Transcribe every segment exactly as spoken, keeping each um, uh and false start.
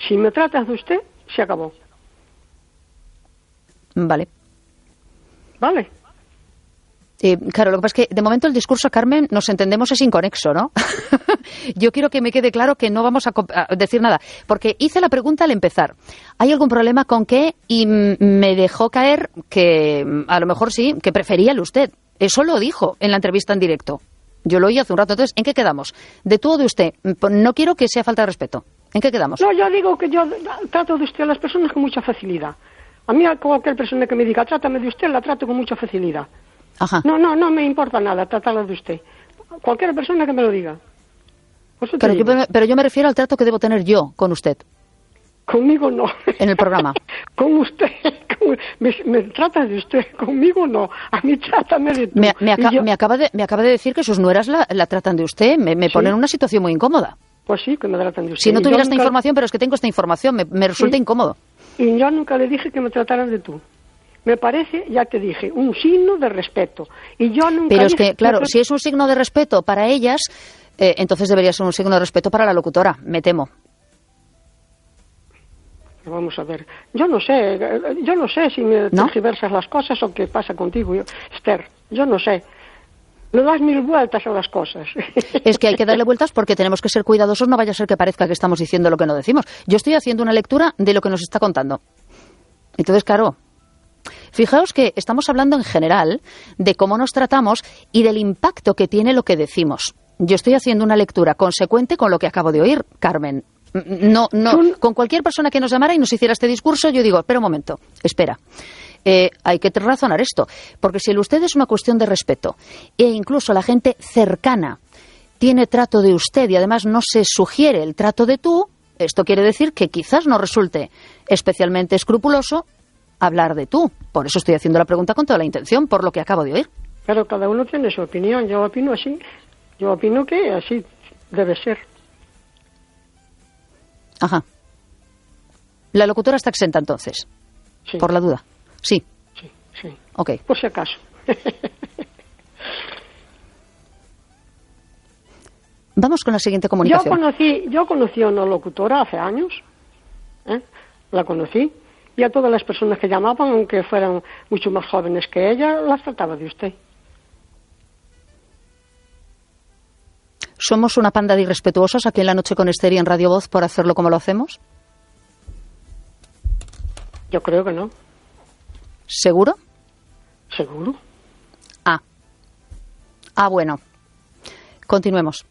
Si me tratas de usted, se acabó. Vale. Vale. Eh, claro, lo que pasa es que de momento el discurso, Carmen, nos entendemos, es inconexo, ¿no? Yo quiero que me quede claro que no vamos a, a decir nada, porque hice la pregunta al empezar. ¿Hay algún problema con qué? Y me dejó caer que, a lo mejor sí, que prefería el usted. Eso lo dijo en la entrevista en directo. Yo lo oí hace un rato. Entonces, ¿en qué quedamos? ¿De tú o de usted? No quiero que sea falta de respeto. ¿En qué quedamos? No, yo digo que yo trato de usted a las personas con mucha facilidad. A mí, a cualquier persona que me diga, trátame de usted, la trato con mucha facilidad. Ajá. No, no, no me importa nada tratarla de usted. Cualquier persona que me lo diga. Pero yo, pero yo me refiero al trato que debo tener yo con usted. Conmigo no. En el programa. Con usted. Con, me, me trata de usted. Conmigo no. A mí trátame de tú. Me, me, aca yo... me, acaba, de, me acaba de decir que sus nueras la, la tratan de usted. Me, me ¿Sí? pone en una situación muy incómoda. Pues sí, que me tratan de usted. Si no tuviera esta nunca... información, pero es que tengo esta información, me, me resulta ¿Sí? incómodo. Y yo nunca le dije que me trataran de tú. Me parece, ya te dije, un signo de respeto. Y yo nunca Pero es dije que, claro, que... si es un signo de respeto para ellas, eh, entonces debería ser un signo de respeto para la locutora, me temo. Vamos a ver, yo no sé, yo no sé si me ¿No? tergiversas las cosas o qué pasa contigo, yo, Esther, yo no sé. Le das mil vueltas a las cosas. Es que hay que darle vueltas porque tenemos que ser cuidadosos, no vaya a ser que parezca que estamos diciendo lo que no decimos. Yo estoy haciendo una lectura de lo que nos está contando. Entonces, claro, fijaos que estamos hablando en general de cómo nos tratamos y del impacto que tiene lo que decimos. Yo estoy haciendo una lectura consecuente con lo que acabo de oír, Carmen. No, no, con cualquier persona que nos llamara y nos hiciera este discurso, yo digo, espera un momento, espera. Eh, hay que razonar esto, porque si el usted es una cuestión de respeto e incluso la gente cercana tiene trato de usted y además no se sugiere el trato de tú, esto quiere decir que quizás no resulte especialmente escrupuloso hablar de tú. Por eso estoy haciendo la pregunta con toda la intención, por lo que acabo de oír. Pero cada uno tiene su opinión, yo opino así, yo opino que así debe ser. Ajá. La locutora está exenta entonces, Sí. por la duda. Sí. Sí, sí. Ok. Por si acaso. Vamos con la siguiente Yo comunicación. conocí, yo conocí a una locutora hace años, ¿eh? La conocí, y a todas las personas que llamaban, aunque fueran mucho más jóvenes que ella, las trataba de usted. ¿Somos una panda de irrespetuosos aquí en La Noche con Esther y en Radio Voz por hacerlo como lo hacemos? Yo creo que no. ¿Seguro? ¿Seguro? Ah. Ah, bueno. Continuemos.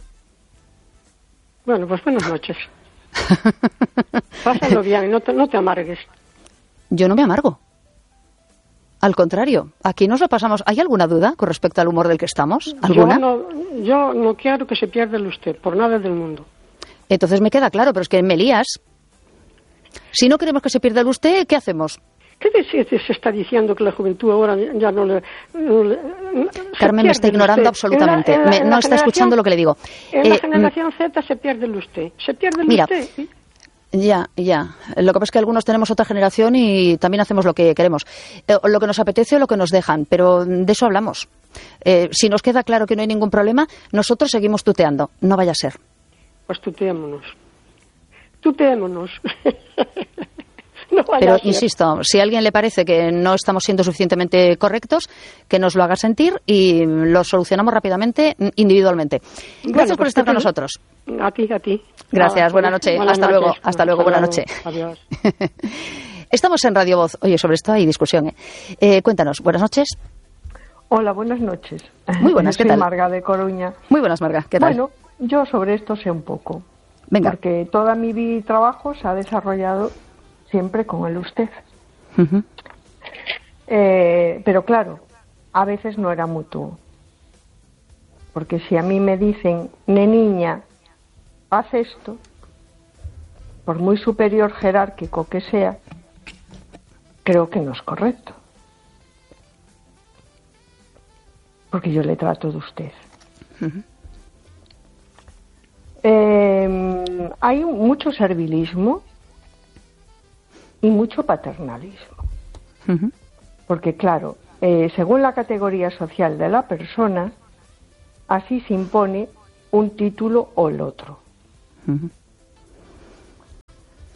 Bueno, pues buenas noches. Pásalo bien, no te, no te amargues. Yo no me amargo. Al contrario, aquí nos lo pasamos. ¿Hay alguna duda con respecto al humor del que estamos? ¿Alguna? Yo no, yo no quiero que se pierda el usted, por nada del mundo. Entonces me queda claro, pero es que me lías. Si no queremos que se pierda el usted, ¿qué hacemos? ¿Qué se, se está diciendo que la juventud ahora ya no le... No le Carmen me está ignorando absolutamente. En la, en la, me, en no está escuchando lo que le digo. En eh, la generación Z se pierde el usted. Se pierde el mira, usted. ¿Sí? Ya, ya. Lo que pasa es que algunos tenemos otra generación y también hacemos lo que queremos. Eh, lo que nos apetece o lo que nos dejan, pero de eso hablamos. Eh, si nos queda claro que no hay ningún problema, nosotros seguimos tuteando. No vaya a ser. Pues tuteémonos. Tuteémonos. No vaya Pero, a ser. insisto, si a alguien le parece que no estamos siendo suficientemente correctos, que nos lo haga sentir y lo solucionamos rápidamente, individualmente. Gracias Bueno, por pues estar con te- nosotros. A ti, a ti. Gracias, Ah, buena buenas- noche. buenas Hasta luego, noches. hasta luego, buena noche. Adiós. Estamos en Radio Voz. Oye, sobre esto hay discusión. ¿eh? Eh, cuéntanos, buenas noches. Hola, buenas noches. Muy buenas, ¿qué Soy tal? Marga de Coruña. Muy buenas, Marga. ¿Qué tal? Bueno, yo sobre esto sé un poco. Venga. Porque toda mi vida y trabajo se ha desarrollado siempre con el usted. Ujú. Eh, pero claro, a veces no era mutuo. Porque si a mí me dicen, ne niña, haz esto, por muy superior jerárquico que sea, creo que no es correcto. Porque yo le trato de usted. Uh-huh. Eh, hay mucho servilismo y mucho paternalismo. Uh-huh. Porque claro, eh, según la categoría social de la persona, así se impone un título o el otro. Uh-huh.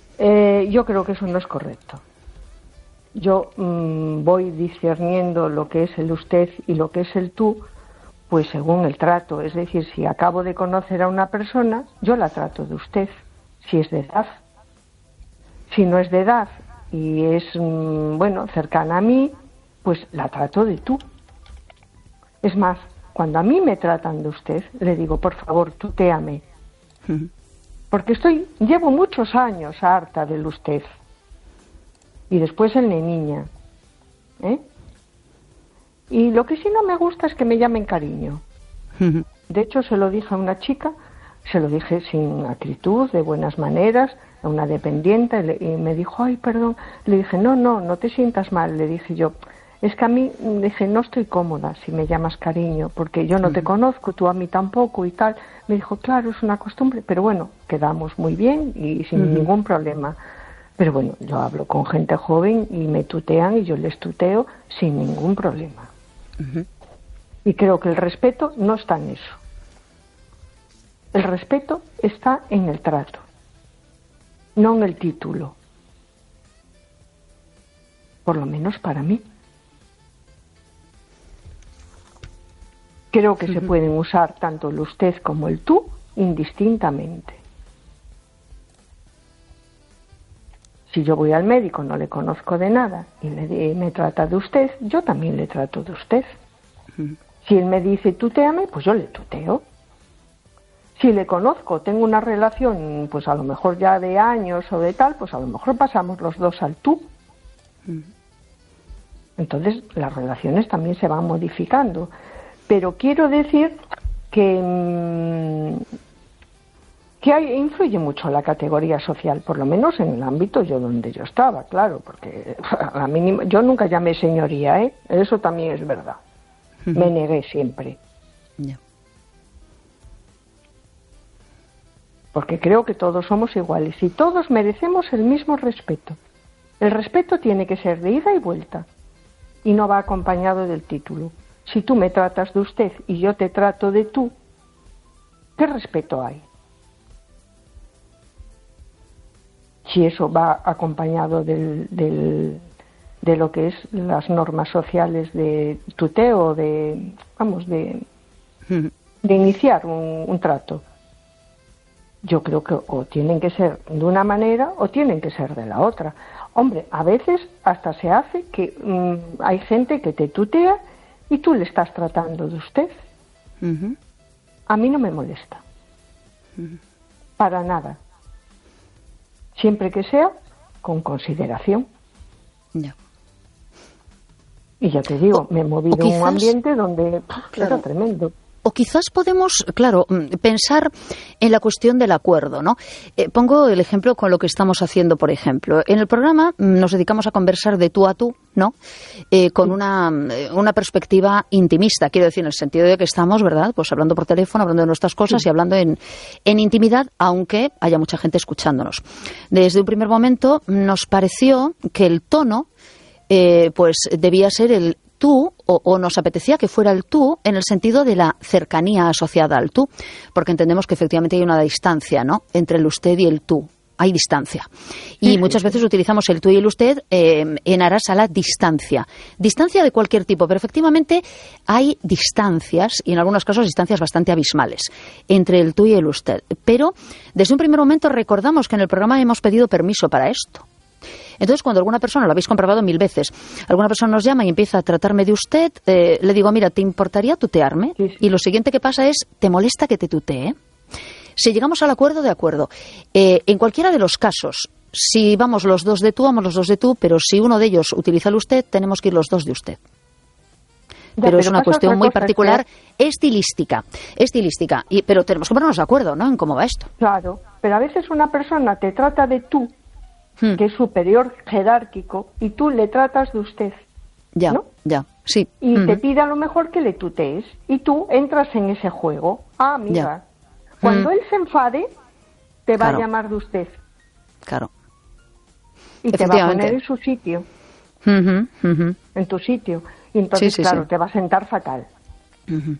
eh, yo creo que eso no es correcto. Yo mmm, voy discerniendo lo que es el usted y lo que es el tú, pues según el trato. Es decir, si acabo de conocer a una persona, yo la trato de usted, si es de edad. Si no es de edad y es, mmm, bueno, cercana a mí, pues la trato de tú. Es más, cuando a mí me tratan de usted, le digo, por favor, tutéame. Uh-huh. Porque estoy, llevo muchos años harta del usted. Y después el de niña. ¿Eh? Y lo que sí no me gusta es que me llamen cariño. Uh-huh. De hecho, se lo dije a una chica, se lo dije sin acritud, de buenas maneras, a una dependiente, y me dijo, ay, perdón. Le dije, no, no, no te sientas mal. Le dije yo, es que a mí, dije, no estoy cómoda si me llamas cariño, porque yo no te conozco, tú a mí tampoco y tal. Me dijo, claro, es una costumbre, pero bueno, quedamos muy bien y sin uh-huh. ningún problema. Pero bueno, yo hablo con gente joven y me tutean y yo les tuteo sin ningún problema. Uh-huh. Y creo que el respeto no está en eso. El respeto está en el trato, no en el título. Por lo menos para mí. Creo que uh-huh. se pueden usar tanto el usted como el tú indistintamente. Si yo voy al médico, no le conozco de nada y me, me trata de usted, yo también le trato de usted. Uh-huh. Si él me dice tutéame, pues yo le tuteo. Si le conozco, tengo una relación, pues a lo mejor ya de años o de tal, pues a lo mejor pasamos los dos al tú. Uh-huh. Entonces las relaciones también se van modificando. Pero quiero decir que... Mmm, que hay, influye mucho la categoría social, por lo menos en el ámbito yo donde yo estaba, claro, porque a la mínima, yo nunca llamé señoría, ¿eh? Eso también es verdad. Uh-huh. Me negué siempre. Yeah. Porque creo que todos somos iguales y todos merecemos el mismo respeto. El respeto tiene que ser de ida y vuelta y no va acompañado del título. Si tú me tratas de usted y yo te trato de tú, ¿qué respeto hay? Si eso va acompañado del, del, de lo que es las normas sociales de tuteo, de, vamos, de, de iniciar un, un trato. Yo creo que o tienen que ser de una manera o tienen que ser de la otra. Hombre, a veces hasta se hace que mmm, hay gente que te tutea y tú le estás tratando de usted. Uh-huh. A mí no me molesta. Uh-huh. Para nada. Siempre que sea con consideración. Ya. Y ya te digo, o, me he movido quizás, en un ambiente donde pff, claro, era tremendo. O quizás podemos, claro, pensar en la cuestión del acuerdo, ¿no? Eh, pongo el ejemplo con lo que estamos haciendo, por ejemplo. En el programa nos dedicamos a conversar de tú a tú, ¿no? Eh, con una, una perspectiva intimista, quiero decir, en el sentido de que estamos, ¿verdad?, pues hablando por teléfono, hablando de nuestras cosas sí. y hablando en, en intimidad, aunque haya mucha gente escuchándonos. Desde un primer momento nos pareció que el tono, eh, pues debía ser el tú, o, o nos apetecía que fuera el tú en el sentido de la cercanía asociada al tú, porque entendemos que efectivamente hay una distancia, ¿no?, entre el usted y el tú. Hay distancia. Y sí, muchas sí, veces sí. utilizamos el tú y el usted eh, en aras a la distancia. Distancia de cualquier tipo, pero efectivamente hay distancias, y en algunos casos distancias bastante abismales, entre el tú y el usted. Pero desde un primer momento recordamos que en el programa hemos pedido permiso para esto. Entonces, cuando alguna persona, lo habéis comprobado mil veces, alguna persona nos llama y empieza a tratarme de usted, eh, le digo, mira, ¿te importaría tutearme? Sí, sí. Y lo siguiente que pasa es, ¿te molesta que te tutee? Si llegamos al acuerdo, de acuerdo. Eh, en cualquiera de los casos, si vamos los dos de tú, vamos los dos de tú, pero si uno de ellos utiliza el usted, tenemos que ir los dos de usted. Ya, pero, pero es una cuestión muy particular, que... estilística, estilística. Y, pero tenemos que ponernos de acuerdo, ¿no?, en cómo va esto. Claro, pero a veces una persona te trata de tú, hmm. que es superior jerárquico, y tú le tratas de usted. Ya, ¿no? ya, sí. Y uh-huh. te pide a lo mejor que le tutees, y tú entras en ese juego. Ah, mira. Ya. Cuando mm. él se enfade, te va claro. a llamar de usted. Claro. Y te va a poner en su sitio. Uh-huh, uh-huh. En tu sitio. Y entonces, sí, sí, claro, sí. te va a sentar fatal. Uh-huh.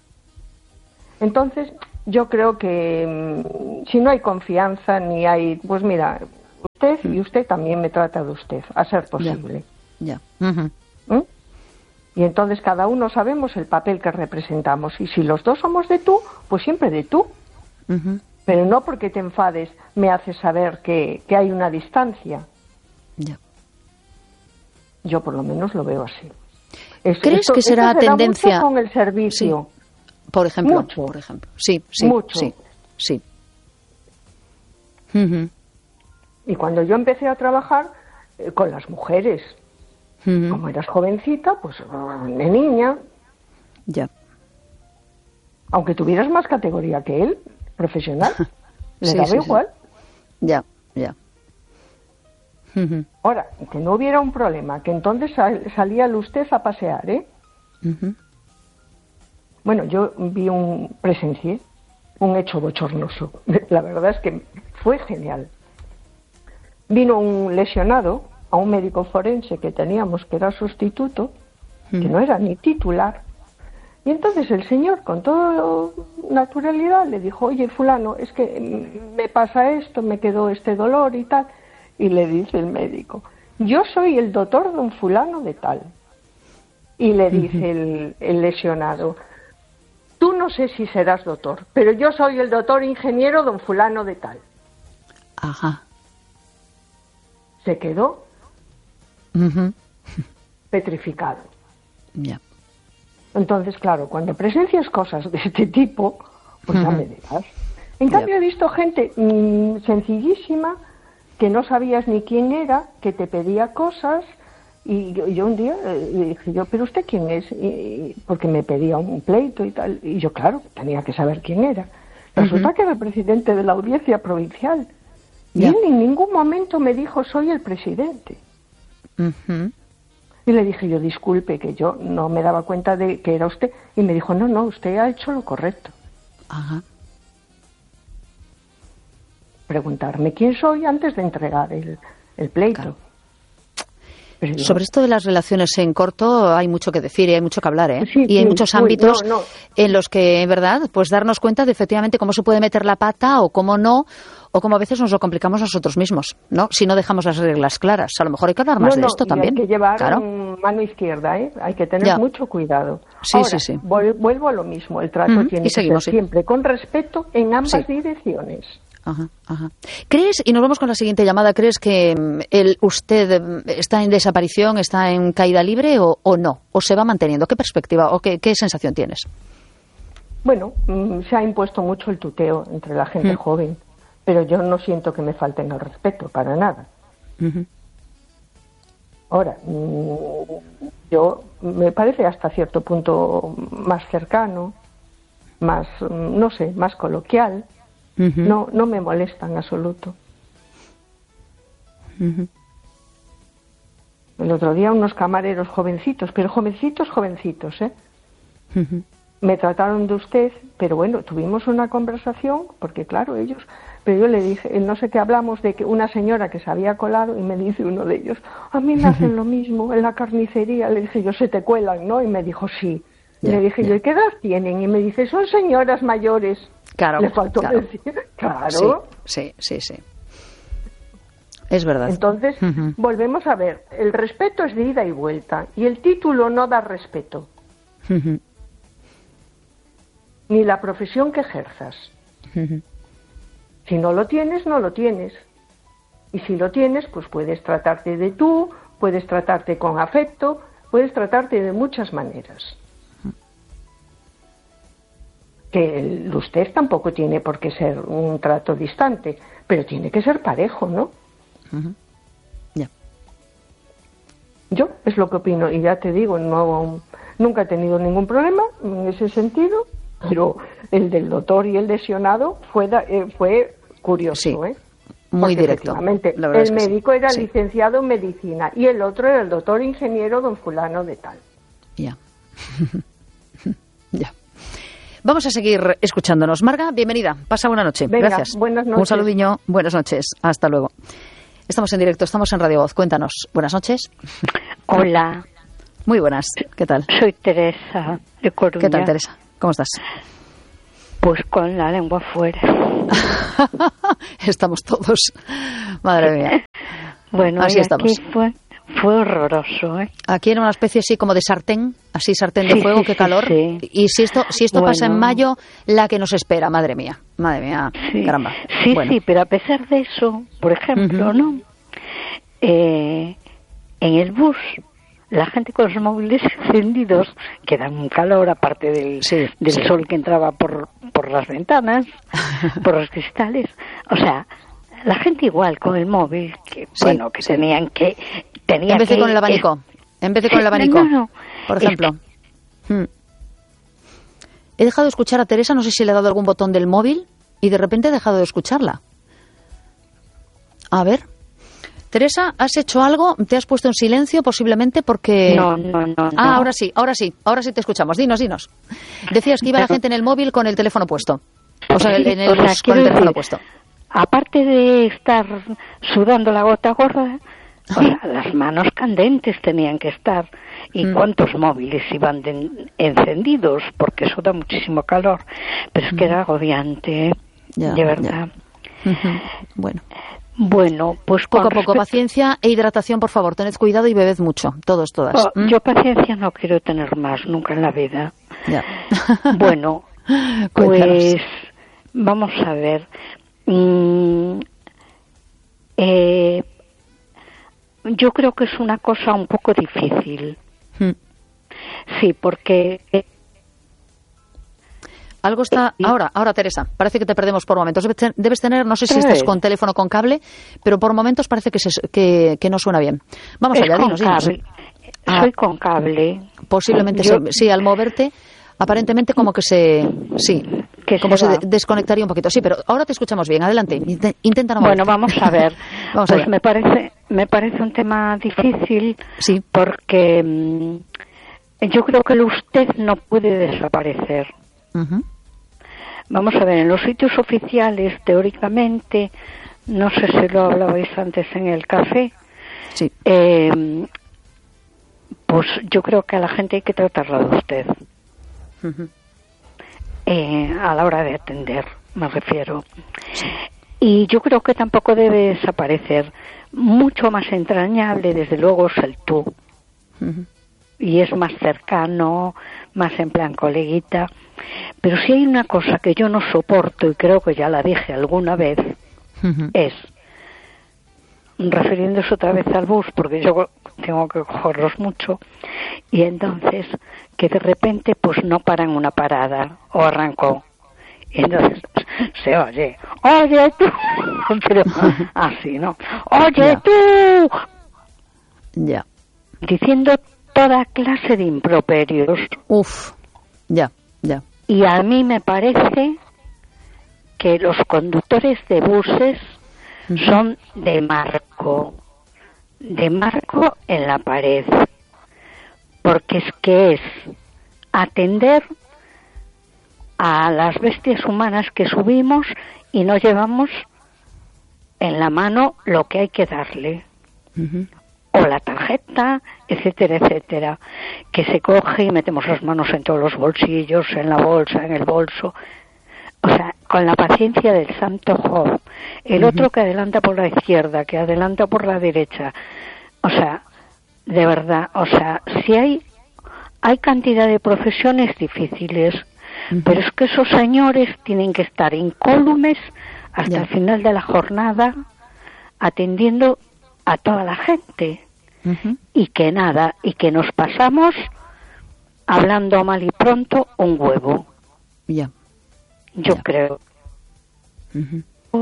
Entonces, yo creo que mmm, si no hay confianza, ni hay... Pues mira, usted y usted también me trata de usted, a ser posible. Ya. ya. Uh-huh. ¿Mm? Y entonces cada uno sabemos el papel que representamos. Y si los dos somos de tú, pues siempre de tú. Uh-huh. Pero no porque te enfades me haces saber que, que hay una distancia. Ya. Yo por lo menos lo veo así. Es, ¿Crees esto, que será esto se tendencia da mucho con el servicio? Sí. Por ejemplo, mucho. por ejemplo. Sí, sí, mucho. sí, sí. Uh-huh. Y cuando yo empecé a trabajar eh, con las mujeres, uh-huh. como eras jovencita, pues de niña, ya. Aunque tuvieras más categoría que él, profesional, le sí, daba sí, igual. Sí. Ya, ya. Uh-huh. Ahora, que no hubiera un problema, que entonces sal, salía el usted a pasear, ¿eh? Uh-huh. Bueno, yo vi un, presencié un hecho bochornoso. La verdad es que fue genial. Vino un lesionado a un médico forense que teníamos, que era sustituto, uh-huh. que no era ni titular. Y entonces el señor, con toda naturalidad, le dijo, oye, fulano, es que me pasa esto, me quedó este dolor y tal. Y le dice el médico, yo soy el doctor don fulano de tal. Y le dice uh-huh. el, el lesionado, tú no sé si serás doctor, pero yo soy el doctor ingeniero don fulano de tal. Ajá. Se quedó uh-huh. petrificado. Ya. Entonces, claro, cuando presencias cosas de este tipo, pues uh-huh. ya me dirás. En cambio, ya. he visto gente mmm, sencillísima, que no sabías ni quién era, que te pedía cosas, y yo, yo un día eh, le dije yo, ¿pero usted quién es? Y, porque me pedía un pleito y tal, y yo, claro, tenía que saber quién era. Resulta uh-huh. que era el presidente de la audiencia provincial, y yeah. él en ningún momento me dijo, soy el presidente. Uh-huh. Y le dije yo, disculpe, que yo no me daba cuenta de que era usted, y me dijo, no, no, usted ha hecho lo correcto. Ajá. Preguntarme quién soy antes de entregar el, el pleito. Claro. Pero yo... Sobre esto de las relaciones en corto hay mucho que decir y hay mucho que hablar, ¿eh? Sí, y hay sí, muchos uy, ámbitos no, no. en los que, en verdad, pues darnos cuenta de efectivamente cómo se puede meter la pata o cómo no, o cómo a veces nos lo complicamos nosotros mismos, ¿no? Si no dejamos las reglas claras. A lo mejor hay que hablar más no, de no, esto también. Hay que llevar claro. mano izquierda, ¿eh? Hay que tener ya. mucho cuidado. Sí, Ahora, sí, sí. Vuelvo a lo mismo. El trato uh-huh. tiene y que seguimos, ser sí. siempre con respeto en ambas sí. direcciones. Ajá, ajá. ¿Crees, y nos vamos con la siguiente llamada, ¿crees que el usted está en desaparición, está en caída libre o, o no? ¿O se va manteniendo? ¿Qué perspectiva o qué, qué sensación tienes? Bueno, se ha impuesto mucho el tuteo entre la gente mm. joven, pero yo no siento que me falten el respeto, para nada. Uh-huh. Ahora, yo me parece hasta cierto punto más cercano, más, no sé, más coloquial. Uh-huh. No, no me molesta en absoluto. Uh-huh. El otro día unos camareros jovencitos, pero jovencitos, jovencitos, ¿eh? Uh-huh. Me trataron de usted, pero bueno, tuvimos una conversación, porque claro, ellos, pero yo le dije, no sé qué hablamos de que una señora que se había colado y me dice uno de ellos, a mí me hacen lo mismo en la carnicería, le dije yo, se te cuelan, ¿no? Y me dijo, sí. Yeah, le dije yeah. yo, ¿y qué edad tienen? Y me dice, son señoras mayores. Claro, le faltó claro. decir, claro. Sí, sí, sí, sí. Es verdad. Entonces, uh-huh. volvemos a ver, el respeto es de ida y vuelta, y el título no da respeto. Uh-huh. Ni la profesión que ejerzas. Uh-huh. Si no lo tienes, no lo tienes. Y si lo tienes, pues puedes tratarte de tú, puedes tratarte con afecto, puedes tratarte de muchas maneras. Que el usted tampoco tiene por qué ser un trato distante, pero tiene que ser parejo, ¿no? Uh-huh. Yeah. Yo es lo que opino, y ya te digo, no, nunca he tenido ningún problema en ese sentido, pero el del doctor y el lesionado fue, eh, fue curioso, sí. ¿eh? Muy Porque directo. Efectivamente, la verdad el es que médico sí. era sí. licenciado en medicina y el otro era el doctor ingeniero don fulano de tal. Ya. Ya. Vamos a seguir escuchándonos. Marga, bienvenida. Pasa buena noche. Venga, gracias. Buenas noches. Un saludiño. Buenas noches. Hasta luego. Estamos en directo, estamos en Radio Voz. Cuéntanos. Buenas noches. Hola. Muy buenas. ¿Qué tal? Soy Teresa, de Coruña. ¿Qué tal, Teresa? ¿Cómo estás? Pues con la lengua fuera. Estamos todos. Madre mía. Bueno, así y estamos. aquí fue, fue horroroso, ¿eh? Aquí era una especie así como de sartén, así sartén de Sí, fuego, sí, qué sí, calor. sí. Y si esto, si esto pasa en Bueno. mayo, la que nos espera, madre mía, madre mía, Sí, caramba. sí, Bueno. sí, pero a pesar de eso, por ejemplo, Ujú. ¿no? Eh, en el bus, la gente con los móviles encendidos, que dan un calor aparte del, Sí, del sí. sol que entraba por, por las ventanas, por los cristales. O sea, la gente igual con el móvil, que Sí, bueno, que sí. tenían que... Tenía En vez de que- con el abanico, en vez de con el Sí, abanico, no, no, por es ejemplo. Hmm. He dejado de escuchar a Teresa, no sé si le he dado algún botón del móvil y de repente he dejado de escucharla. A ver. Teresa, ¿has hecho algo? ¿Te has puesto en silencio posiblemente porque...? No, no, no, no. Ah, ahora sí, ahora sí, ahora sí te escuchamos. Dinos, dinos. Decías que iba la gente en el móvil con el teléfono puesto. O sea, Sí, en el o sea, bus con quiero el teléfono decir, puesto. Aparte de estar sudando la gota gorda, o sea, las manos candentes tenían que estar. ¿Y Mm. cuántos móviles iban de- encendidos? Porque eso da muchísimo calor. Pero es que era agobiante, ¿eh? Ya, de verdad. Ujú. Bueno, Bueno, pues poco con a poco, respecto- paciencia e hidratación, por favor. Tened cuidado y bebed mucho, todos, todas. Oh, ¿Mm? yo paciencia no quiero tener más, nunca en la vida. Ya. Bueno, Cuéntanos. pues vamos a ver. Mm, eh, yo creo que es una cosa un poco difícil. Mm. Sí, porque eh, Algo está... Ahora, ahora, Teresa, parece que te perdemos por momentos. Debes ten- Debes tener, no sé si Otra estás vez. con teléfono con cable, pero por momentos parece que, se- que, que no suena bien. Vamos es allá, con dinos, dinos. cable. Ah. Soy con cable. Posiblemente Yo- se- sí, al moverte, aparentemente como que se... Sí, Que como se se, va. de- desconectaría un poquito. Sí, pero ahora te escuchamos bien. Adelante, Inte- intenta no Bueno, moverte. vamos a ver. Vamos pues allá. me parece, me parece un tema difícil Sí. porque mm, yo creo que el usted no puede desaparecer. Ujú. Vamos a ver, en los sitios oficiales, teóricamente, no sé si lo hablabais antes en el café, Sí. eh, pues yo creo que a la gente hay que tratarla de usted, Ujú. eh, a la hora de atender, me refiero. Y yo creo que tampoco debe desaparecer. Mucho más entrañable, desde luego, es el tú. Ujú. Y es más cercano, más en plan coleguita. Pero si hay una cosa que yo no soporto, y creo que ya la dije alguna vez, Ujú. es, refiriéndose otra vez al bus, porque yo tengo que cogerlos mucho, y entonces que de repente pues no paran una parada, o arrancó. Y entonces se oye, oye tú, pero así, ¿no? Oye Ya. tú, Ya. diciendo toda clase de improperios. Uf. Ya, ya. Y a mí me parece que los conductores de buses Ujú. son de marco, de marco en la pared, porque es que es atender a las bestias humanas que subimos y no llevamos en la mano lo que hay que darle, Ujú. o la tarjeta, etcétera, etcétera, que se coge y metemos las manos en todos los bolsillos, en la bolsa, en el bolso. O sea, con la paciencia del santo Job. El Ujú. otro que adelanta por la izquierda, que adelanta por la derecha. O sea, de verdad, o sea, si hay hay cantidad de profesiones difíciles, Ujú. pero es que esos señores tienen que estar incólumes hasta Ya. el final de la jornada atendiendo a toda la gente. Ujú. Y que nada, y que nos pasamos hablando mal y pronto un huevo, Ya. yo Ya. creo. Ujú.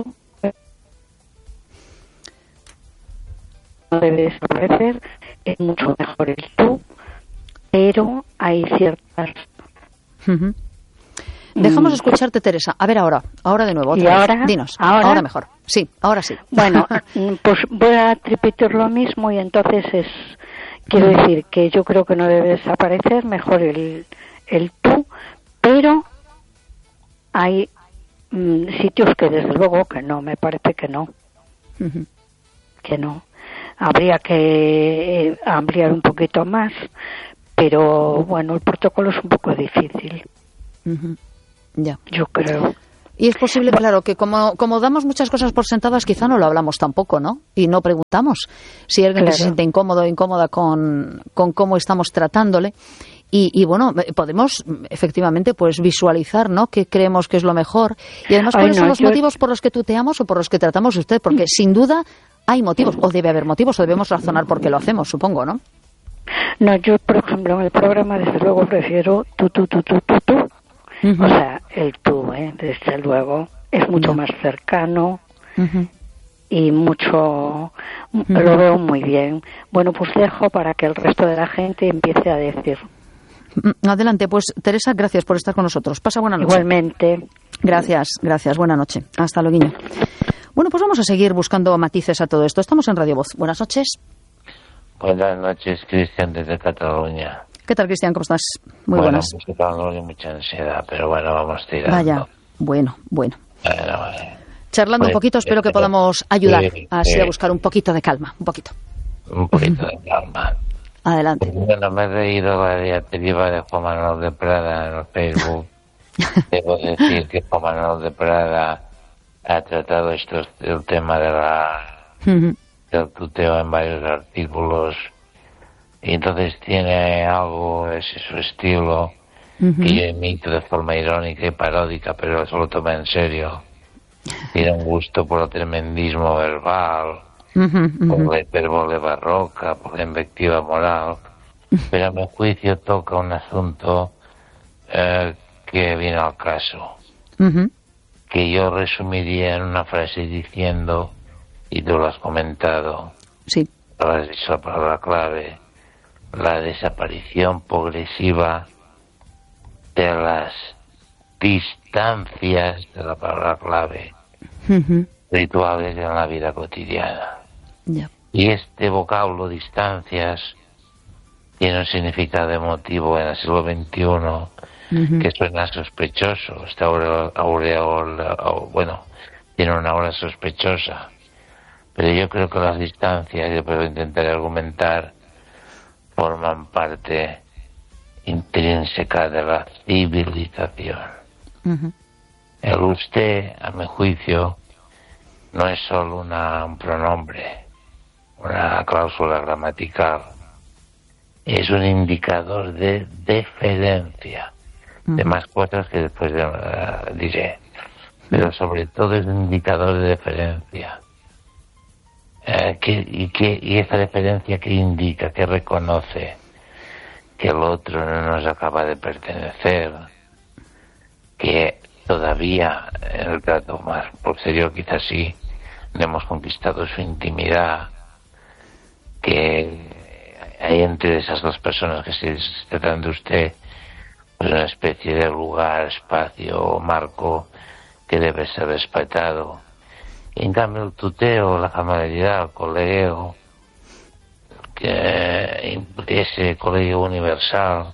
No debe desaparecer, es mucho mejor el tú, pero hay ciertas... Ujú. Dejamos Mm. escucharte, Teresa. A ver ahora, ahora de nuevo. Otra ¿Y vez. ahora? Dinos. ¿Ahora? mejor. Sí, ahora sí. Bueno, mm, pues voy a repetir lo mismo y entonces es... Quiero decir que yo creo que no debe desaparecer, mejor el, el tú, pero hay mm, sitios que desde luego que no, me parece que no. Ujú. que no. Habría que eh, ampliar un poquito más, pero bueno, el protocolo es un poco difícil, Ujú. Ya. yo creo. Y es posible, claro, que como, como damos muchas cosas por sentadas, quizá no lo hablamos tampoco, ¿no? Y no preguntamos si hay alguien Claro. que se siente incómodo o incómoda con, con cómo estamos tratándole. Y, y bueno, podemos efectivamente pues visualizar, ¿no?, qué creemos que es lo mejor. Y además, Ay, ¿cuáles no, son los yo- motivos por los que tuteamos o por los que tratamos a usted? Porque sin duda hay motivos, o debe haber motivos, o debemos razonar por qué lo hacemos, supongo, ¿no? No, yo, por ejemplo, en el programa, desde luego, prefiero tú, tú, tú, tú, tú, tú. Uh-huh. O sea, el tú, ¿eh? Desde luego, es mucho Ya. más cercano Uh-huh. y mucho... Lo veo muy bien. Bueno, pues dejo para que el resto de la gente empiece a decir. Adelante, pues Teresa, gracias por estar con nosotros. Pasa buena noche. Igualmente. Gracias, gracias. Buena noche. Hasta luego. Bueno, pues vamos a seguir buscando matices a todo esto. Estamos en Radio Voz. Buenas noches. Buenas noches, Cristian, desde Cataluña. ¿Qué tal, Cristian? ¿Cómo estás? Muy bueno, buenas. Pues tengo mucha ansiedad, pero bueno, vamos tirando. Vaya, bueno, bueno. Bueno, bueno. Charlando Pues, un poquito, espero que eh, podamos ayudar sí, así sí. a buscar un poquito de calma, un poquito. Un poquito de calma. Adelante. Bueno, me he leído la diatriba de Juan Manuel de Prada en Facebook. Debo decir que Juan Manuel de Prada ha tratado esto, el tema de la, Ujú. del tuteo en varios artículos. Y entonces tiene algo, ese su estilo, Ujú. que yo imito de forma irónica y paródica, pero eso lo toma en serio. Tiene un gusto por el tremendismo verbal, Ujú, ujú. por la hipérbole barroca, por la invectiva moral, pero a mi juicio toca un asunto eh, que viene al caso, Ujú. que yo resumiría en una frase diciendo, y tú lo has comentado, Sí. lo has dicho la palabra clave, la desaparición progresiva de las distancias de la palabra clave Ujú. rituales en la vida cotidiana. Ya. Y este vocablo, distancias, tiene un significado emotivo en el siglo veintiuno Ujú. que suena sospechoso. Está aureol, aureol, au- bueno, tiene una aura sospechosa. Pero yo creo que las distancias, yo puedo intentar argumentar, forman parte intrínseca de la civilización. Ujú. El usted, a mi juicio, no es solo una, un pronombre, una cláusula gramatical. Es un indicador de deferencia, de Ujú. más cosas que después eh, diré. Pero sobre todo es un indicador de deferencia. Eh, que, y, que, y esa deferencia que indica, que reconoce que el otro no nos acaba de pertenecer, que todavía en el trato más posterior quizás sí no hemos conquistado su intimidad, que hay entre esas dos personas que se tratan de usted pues una especie de lugar, espacio o marco que debe ser respetado. Y en cambio el tuteo, la familiaridad, el colegio, que ese colegio universal,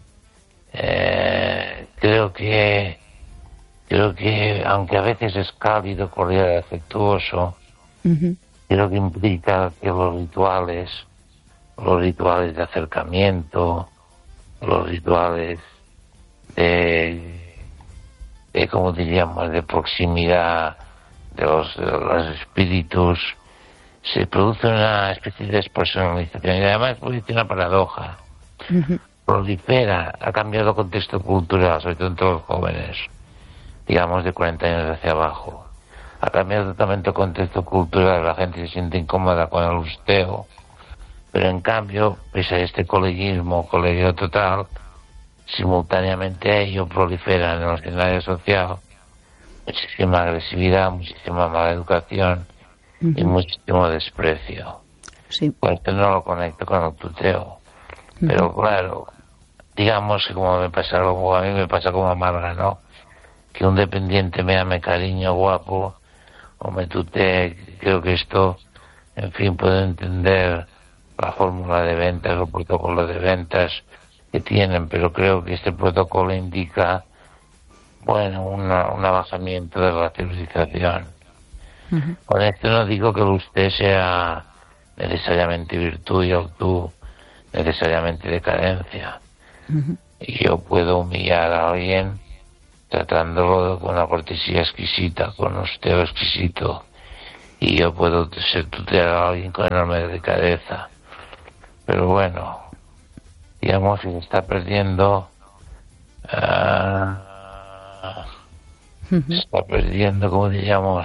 eh, creo que creo que aunque a veces es cálido, cordial, afectuoso, Ujú. creo que implica que los rituales, los rituales de acercamiento, los rituales de, de como diríamos, de proximidad de los, de los espíritus, se produce una especie de despersonalización y además produce una paradoja. Ujú. Prolifera, ha cambiado el contexto cultural, sobre todo entre los jóvenes, digamos de cuarenta años hacia abajo. Ha cambiado totalmente el contexto cultural, la gente se siente incómoda con el usteo, pero en cambio, pese a este coleguismo, colegio total, simultáneamente a ello prolifera en el escenario social muchísima agresividad, muchísima mala educación y Ujú. muchísimo desprecio. Sí. Pues esto no lo conecto con el tuteo. Pero claro, digamos que como me pasa algo, a mí me pasa como a Marga, ¿no? Que un dependiente me llame cariño guapo o me tutee, creo que esto, en fin, puedo entender la fórmula de ventas o protocolo de ventas que tienen, pero creo que este protocolo indica, bueno, una, un abajamiento de la civilización. Ujú. Con esto no digo que el usted sea necesariamente virtud y el tú necesariamente decadencia. Ujú. Y yo puedo humillar a alguien tratándolo con una cortesía exquisita, con un teo exquisito, y yo puedo ser tutear a alguien con enorme delicadeza. Pero bueno, digamos que se está perdiendo, uh, uh-huh. se está perdiendo, como diríamos,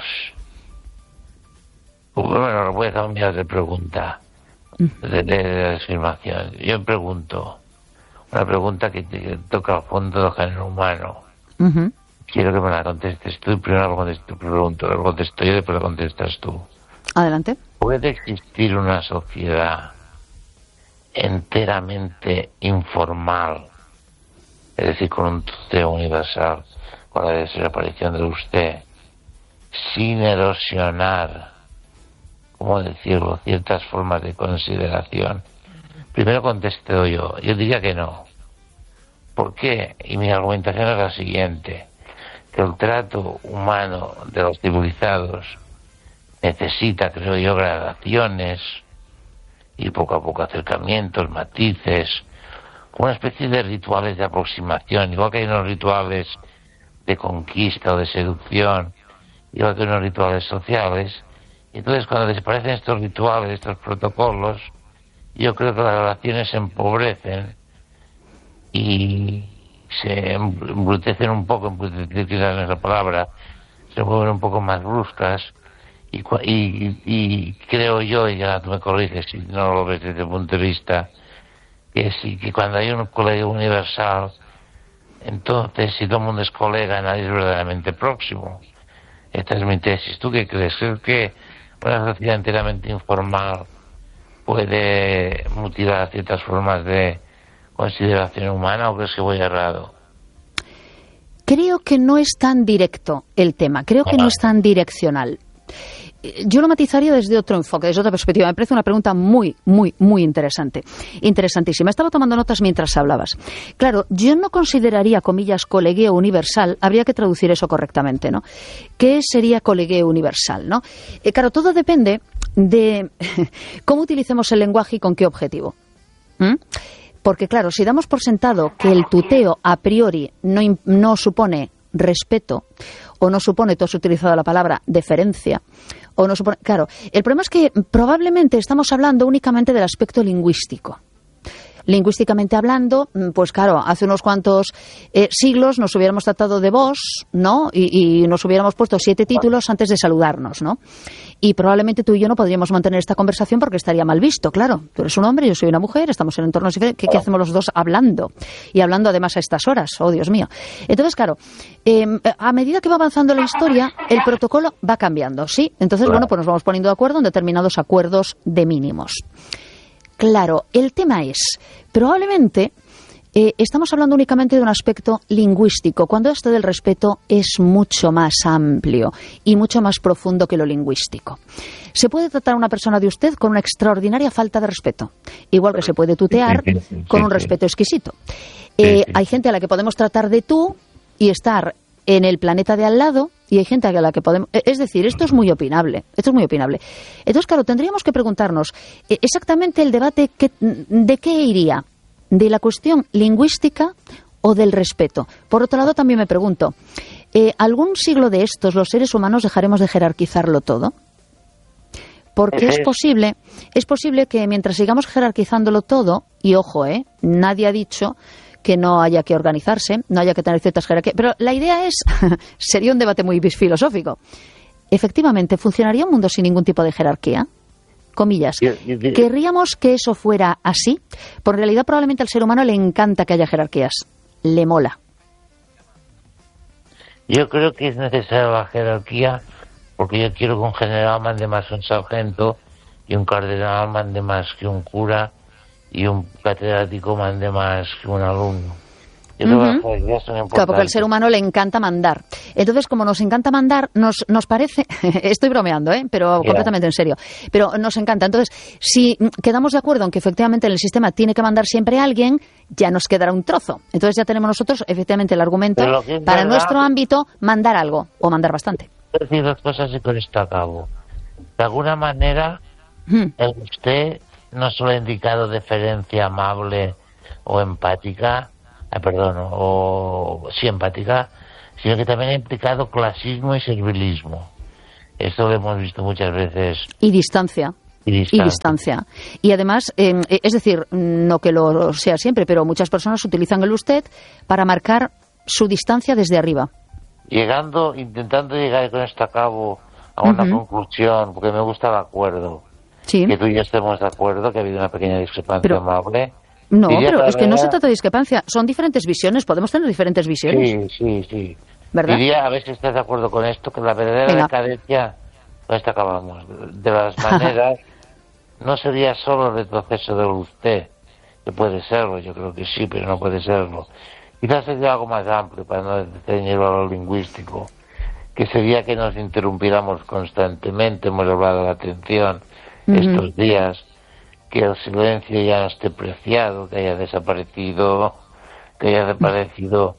bueno, voy a cambiar de pregunta, de, de, de afirmación. Yo me pregunto, una pregunta que, que toca al fondo del género humano. Uh-huh. Quiero que me la contestes tú y primero lo contesto, pregunto, lo contesto yo y después lo contestas tú. Adelante. ¿Puede existir una sociedad enteramente informal, es decir, con un tuteo universal, con la desaparición de usted, sin erosionar, ¿cómo decirlo?, ciertas formas de consideración? Primero contesto yo. Yo diría que no. ¿Por qué? Y mi argumentación es la siguiente: que el trato humano de los civilizados necesita, creo yo, gradaciones y poco a poco acercamientos, matices, una especie de rituales de aproximación, igual que hay unos rituales de conquista o de seducción, igual que hay unos rituales sociales. Y entonces, cuando desaparecen estos rituales, estos protocolos, yo creo que las relaciones se empobrecen y se embrutecen un poco, embrutecer quizás no es la palabra, se vuelven un poco más bruscas, y, y, y creo yo, y ya tú me corriges si no lo ves desde el punto de vista, que sí, que cuando hay un colegio universal, entonces si todo el mundo es colega, nadie es verdaderamente próximo. Esta es mi tesis. ¿Tú qué crees? ¿Crees que una sociedad enteramente informal puede mutilar ciertas formas de consideración humana, o crees que voy errado? Creo que no es tan directo el tema, creo que no es tan direccional. Yo lo matizaría desde otro enfoque, desde otra perspectiva. Me parece una pregunta muy, muy, muy interesante. Interesantísima. Estaba tomando notas mientras hablabas. Claro, yo no consideraría, comillas, colegueo universal. Habría que traducir eso correctamente, ¿no? ¿Qué sería colegueo universal, no? Eh, claro, todo depende de cómo utilicemos el lenguaje y con qué objetivo. ¿Mm? Porque, claro, si damos por sentado que el tuteo a priori no, no supone respeto, o no supone, tú has utilizado la palabra deferencia, o no supone... Claro, el problema es que probablemente estamos hablando únicamente del aspecto lingüístico. Lingüísticamente hablando, pues claro, hace unos cuantos eh, siglos nos hubiéramos tratado de vos, ¿no? Y, y nos hubiéramos puesto siete títulos antes de saludarnos, ¿no? Y probablemente tú y yo no podríamos mantener esta conversación porque estaría mal visto, claro. Tú eres un hombre, yo soy una mujer, estamos en entornos diferentes. ¿Qué, qué hacemos los dos hablando? Y hablando además a estas horas, oh Dios mío. Entonces, claro, eh, a medida que va avanzando la historia, el protocolo va cambiando, ¿sí? Entonces, bueno, pues nos vamos poniendo de acuerdo en determinados acuerdos de mínimos. Claro, el tema es, probablemente eh, estamos hablando únicamente de un aspecto lingüístico, cuando esto del respeto es mucho más amplio y mucho más profundo que lo lingüístico. Se puede tratar a una persona de usted con una extraordinaria falta de respeto, igual que se puede tutear con un respeto exquisito. Eh, hay gente a la que podemos tratar de tú y estar en el planeta de al lado, y hay gente a la que podemos... Es decir, esto es muy opinable, esto es muy opinable. Entonces, claro, tendríamos que preguntarnos exactamente el debate que, de qué iría, de la cuestión lingüística o del respeto. Por otro lado, también me pregunto, eh, ¿algún siglo de estos los seres humanos dejaremos de jerarquizarlo todo? Porque es posible, es posible que mientras sigamos jerarquizándolo todo, y ojo, eh, nadie ha dicho que no haya que organizarse, no haya que tener ciertas jerarquías. Pero la idea es, sería un debate muy filosófico. Efectivamente, ¿funcionaría un mundo sin ningún tipo de jerarquía? Comillas. ¿Querríamos que eso fuera así? Por realidad, probablemente al ser humano le encanta que haya jerarquías. Le mola. Yo creo que es necesaria la jerarquía, porque yo quiero que un general mande más que un sargento, y un cardenal mande más que un cura, y un catedrático mande más que un alumno. Yo creo uh-huh. que las ideas son importantes. Claro, porque al ser humano le encanta mandar. Entonces, como nos encanta mandar, nos, nos parece... Estoy bromeando, ¿eh? Pero yeah. completamente en serio. Pero nos encanta. Entonces, si quedamos de acuerdo en que efectivamente en el sistema tiene que mandar siempre a alguien, ya nos quedará un trozo. Entonces ya tenemos nosotros efectivamente el argumento para verdad, nuestro ámbito mandar algo, o mandar bastante. Quiero decir dos cosas y con esto acabo. De alguna manera, hmm. el usted no solo ha indicado deferencia amable o empática, eh, perdón, o sí empática, sino que también ha implicado clasismo y servilismo. Esto lo hemos visto muchas veces. Y distancia. Y distancia. Y distancia. Y además, eh, es decir, no que lo sea siempre, pero muchas personas utilizan el usted para marcar su distancia desde arriba. Llegando, intentando llegar con esto a cabo a una uh-huh. conclusión, porque me gusta el acuerdo. Sí. Que tú y yo estemos de acuerdo, que ha habido una pequeña discrepancia pero, amable. No, Diría pero es que manera... no se trata de discrepancia, son diferentes visiones, podemos tener diferentes visiones. Sí, sí, sí. ¿Verdad? Diría, a ver si estás de acuerdo con esto, que la verdadera Venga. decadencia, con esto acabamos, de las maneras, no sería solo el retroceso del usted, que puede serlo, yo creo que sí, pero no puede serlo. Quizás sería algo más amplio, para no ceñirlo a lo lingüístico, que sería que nos interrumpiéramos constantemente, hemos hablado de la atención uh-huh. estos días, que el silencio ya no esté preciado, que haya desaparecido, que haya desaparecido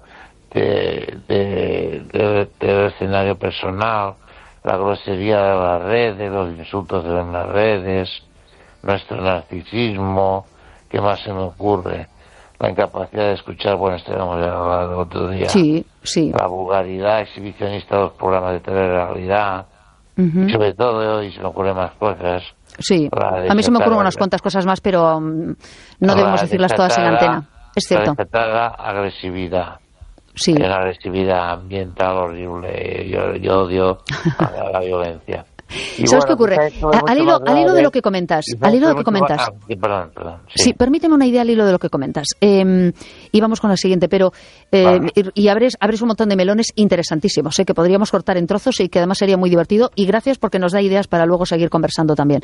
de, de, de, del escenario personal, la grosería de las redes, los insultos en las redes, nuestro narcisismo, ¿qué más se me ocurre? La incapacidad de escuchar, bueno, esto hemos hablado el otro día, sí, sí. la vulgaridad exhibicionista de los programas de telerrealidad, uh-huh. y sobre todo, y se me ocurren más cosas. Sí, a mí se me ocurren unas cuantas cosas más, pero um, no debemos decirlas todas en antena. Es cierto. La agresividad. Sí. Es una agresividad ambiental horrible. Yo, yo odio a la violencia. Y ¿sabes bueno, qué ocurre? A, al, hilo, al hilo de lo que comentas, al hilo de lo que comentas. Ah, perdón, perdón. Sí. sí, permíteme una idea al hilo de lo que comentas. Eh, y vamos con la siguiente, pero eh, vale. y, y abres, abres un montón de melones interesantísimos, ¿eh? Que podríamos cortar en trozos y que además sería muy divertido. Y gracias porque nos da ideas para luego seguir conversando también.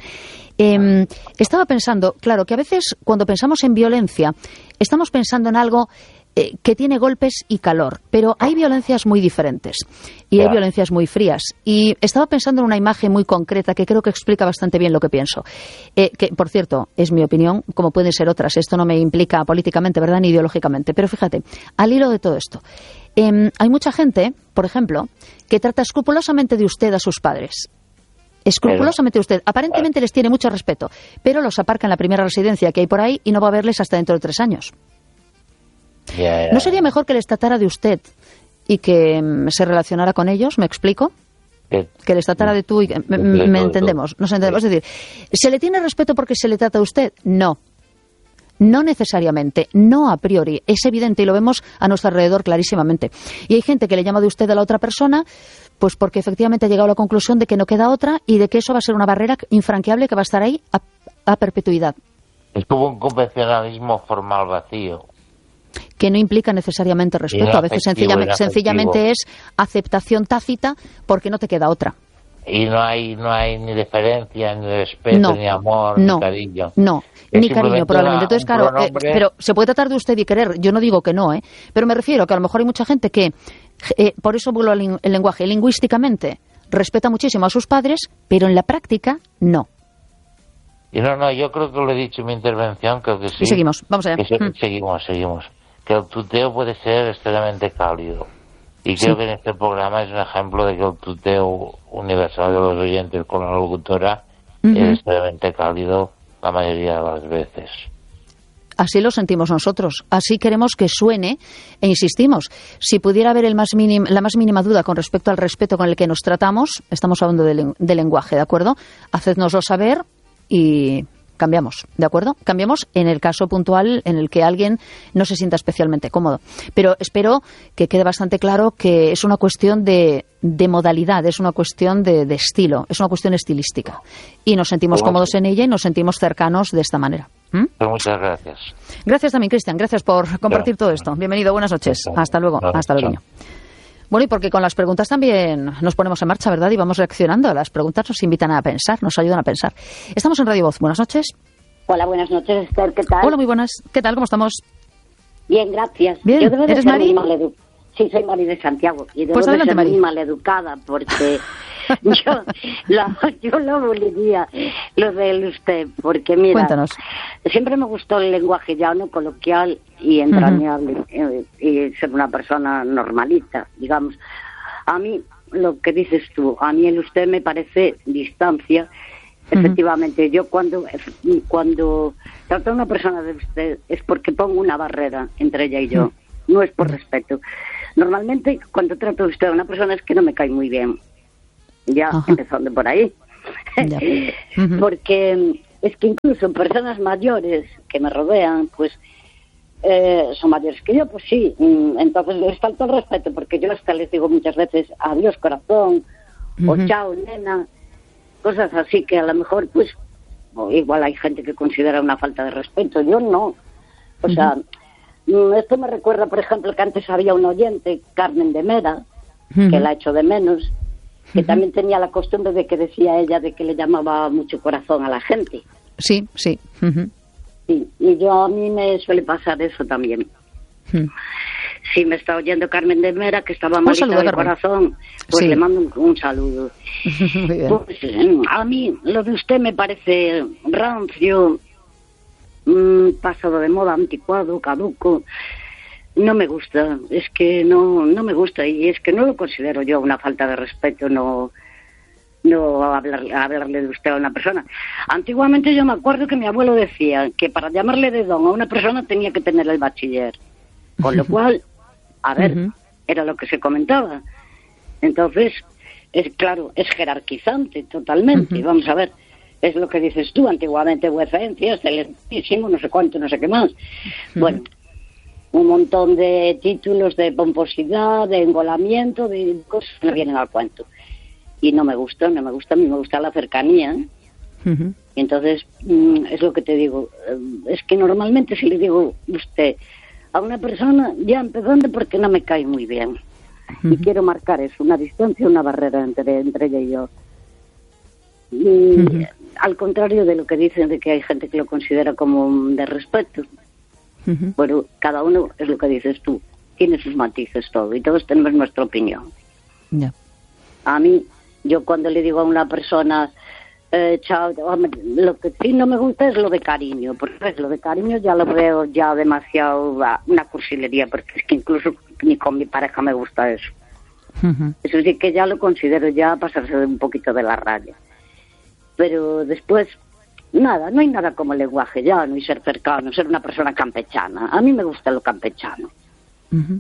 Eh, estaba pensando, claro, que a veces cuando pensamos en violencia, estamos pensando en algo Eh, que tiene golpes y calor, pero hay violencias muy diferentes y hay violencias muy frías. Y estaba pensando en una imagen muy concreta que creo que explica bastante bien lo que pienso. Eh, que, por cierto, es mi opinión, como pueden ser otras. Esto no me implica políticamente, ¿verdad?, ni ideológicamente. Pero fíjate, al hilo de todo esto, eh, hay mucha gente, por ejemplo, que trata escrupulosamente de usted a sus padres. Escrupulosamente usted. Aparentemente les tiene mucho respeto, pero los aparca en la primera residencia que hay por ahí y no va a verles hasta dentro de tres años. Yeah, yeah. ¿No sería mejor que les tratara de usted y que mm, se relacionara con ellos? ¿Me explico? Que, que les tratara de tú y que, me, me entendemos, nos entendemos. Es decir, ¿se le tiene respeto porque se le trata a usted? No. No necesariamente, no a priori. Es evidente y lo vemos a nuestro alrededor clarísimamente. Y hay gente que le llama de usted a la otra persona, pues porque efectivamente ha llegado a la conclusión de que no queda otra y de que eso va a ser una barrera infranqueable que va a estar ahí a, a perpetuidad. Es como un convencionalismo formal vacío. Que no implica necesariamente respeto. A veces sencillamente, sencillamente es aceptación tácita porque no te queda otra. Y no hay no hay ni deferencia, ni respeto, no, ni amor, no, ni cariño. No, es ni cariño probablemente. Entonces, claro, eh, pero se puede tratar de usted y querer. Yo no digo que no, ¿eh? Pero me refiero que a lo mejor hay mucha gente que, eh, por eso vuelvo al el lenguaje, lingüísticamente respeta muchísimo a sus padres, pero en la práctica no. Y no, no, yo creo que lo he dicho en mi intervención, creo que sí. Y seguimos, vamos allá. Se, mm. Seguimos, seguimos. Que el tuteo puede ser extremadamente cálido. Y creo sí. que en este programa es un ejemplo de que el tuteo universal de los oyentes con la locutora uh-huh. es extremadamente cálido la mayoría de las veces. Así lo sentimos nosotros, así queremos que suene e insistimos. Si pudiera haber el más minim, la más mínima duda con respecto al respeto con el que nos tratamos, estamos hablando de, de lenguaje, ¿de acuerdo? Hacednoslo saber y cambiamos, ¿de acuerdo? Cambiamos en el caso puntual en el que alguien no se sienta especialmente cómodo. Pero espero que quede bastante claro que es una cuestión de, de modalidad, es una cuestión de, de estilo, es una cuestión estilística. Y nos sentimos cómodos en ella y nos sentimos cercanos de esta manera. ¿Mm? Pues muchas gracias. Gracias también, Cristian. Gracias por compartir todo esto. Bienvenido, buenas noches. Hasta luego. Hasta luego. Bueno, y porque con las preguntas también nos ponemos en marcha, ¿verdad? Y vamos reaccionando. Las preguntas nos invitan a pensar, nos ayudan a pensar. Estamos en Radio Voz. Buenas noches. Hola, buenas noches, Esther. ¿Qué tal? Hola, muy buenas. ¿Qué tal? ¿Cómo estamos? Bien, gracias. Bien. Yo debo de ¿Eres ser Mari? Muy maledu- sí, soy Mari de Santiago. Y debo pues de adelante, ser Mari. muy maleducada porque yo, lo, yo lo aboliría, lo del usted. Porque, mira, Cuéntanos. Siempre me gustó el lenguaje llano, coloquial y entrañable. Uh-huh. y, y ser una persona normalita, digamos. A mí, lo que dices tú, a mí el usted me parece distancia. Efectivamente, uh-huh. yo cuando cuando trato a una persona de usted es porque pongo una barrera entre ella y yo, uh-huh. no es por respeto. Normalmente, cuando trato de usted a una persona es que no me cae muy bien. Ya, Ajá. empezando por ahí. Uh-huh. Porque es que incluso personas mayores que me rodean, pues, eh, son mayores que yo, pues sí. Entonces les falta el respeto, porque yo hasta les digo muchas veces, adiós corazón, uh-huh. o chao nena, cosas así que a lo mejor, pues, igual hay gente que considera una falta de respeto. Yo no. O uh-huh. sea, esto me recuerda, por ejemplo, que antes había un oyente, Carmen de Mera, uh-huh. que la echo de menos, que uh-huh. también tenía la costumbre de que decía ella de que le llamaba mucho corazón a la gente. Sí, sí. Uh-huh. Sí, y yo a mí me suele pasar eso también. Uh-huh. Si me está oyendo Carmen de Mera, que estaba malita del corazón, pues sí. le mando un, un saludo. Muy bien. Pues, a mí lo de usted me parece rancio, mmm, pasado de moda, anticuado, caduco. No me gusta, es que no no me gusta, y es que no lo considero yo una falta de respeto, no no hablar, hablarle de usted a una persona. Antiguamente yo me acuerdo que mi abuelo decía que para llamarle de don a una persona tenía que tener el bachiller, con lo cual, a ver, uh-huh. era lo que se comentaba. Entonces, es claro, es jerarquizante totalmente, uh-huh. vamos a ver, es lo que dices tú, antiguamente vuecencia, excelentísimo, no sé cuánto, no sé qué más. Uh-huh. Bueno, un montón de títulos de pomposidad, de engolamiento, de cosas que no vienen al cuento. Y no me gusta, no me gusta, a mí me gusta la cercanía. Uh-huh. Y entonces, mmm, es lo que te digo, es que normalmente si le digo usted a una persona, ya empezando porque no me cae muy bien. Uh-huh. Y quiero marcar eso, una distancia, una barrera entre, entre ella y yo. Y uh-huh. al contrario de lo que dicen de que hay gente que lo considera como de respeto. Uh-huh. Bueno, cada uno es lo que dices tú, tiene sus matices todo, y todos tenemos nuestra opinión. Yeah. A mí, yo cuando le digo a una persona, eh, chao, lo que sí no me gusta es lo de cariño, porque es lo de cariño ya lo veo ya demasiado, una cursilería, porque es que incluso ni con mi pareja me gusta eso. Uh-huh. Eso sí que ya lo considero ya pasarse un poquito de la raya. Pero después, nada, no hay nada como lenguaje llano y ser cercano, ser una persona campechana. A mí me gusta lo campechano. Uh-huh.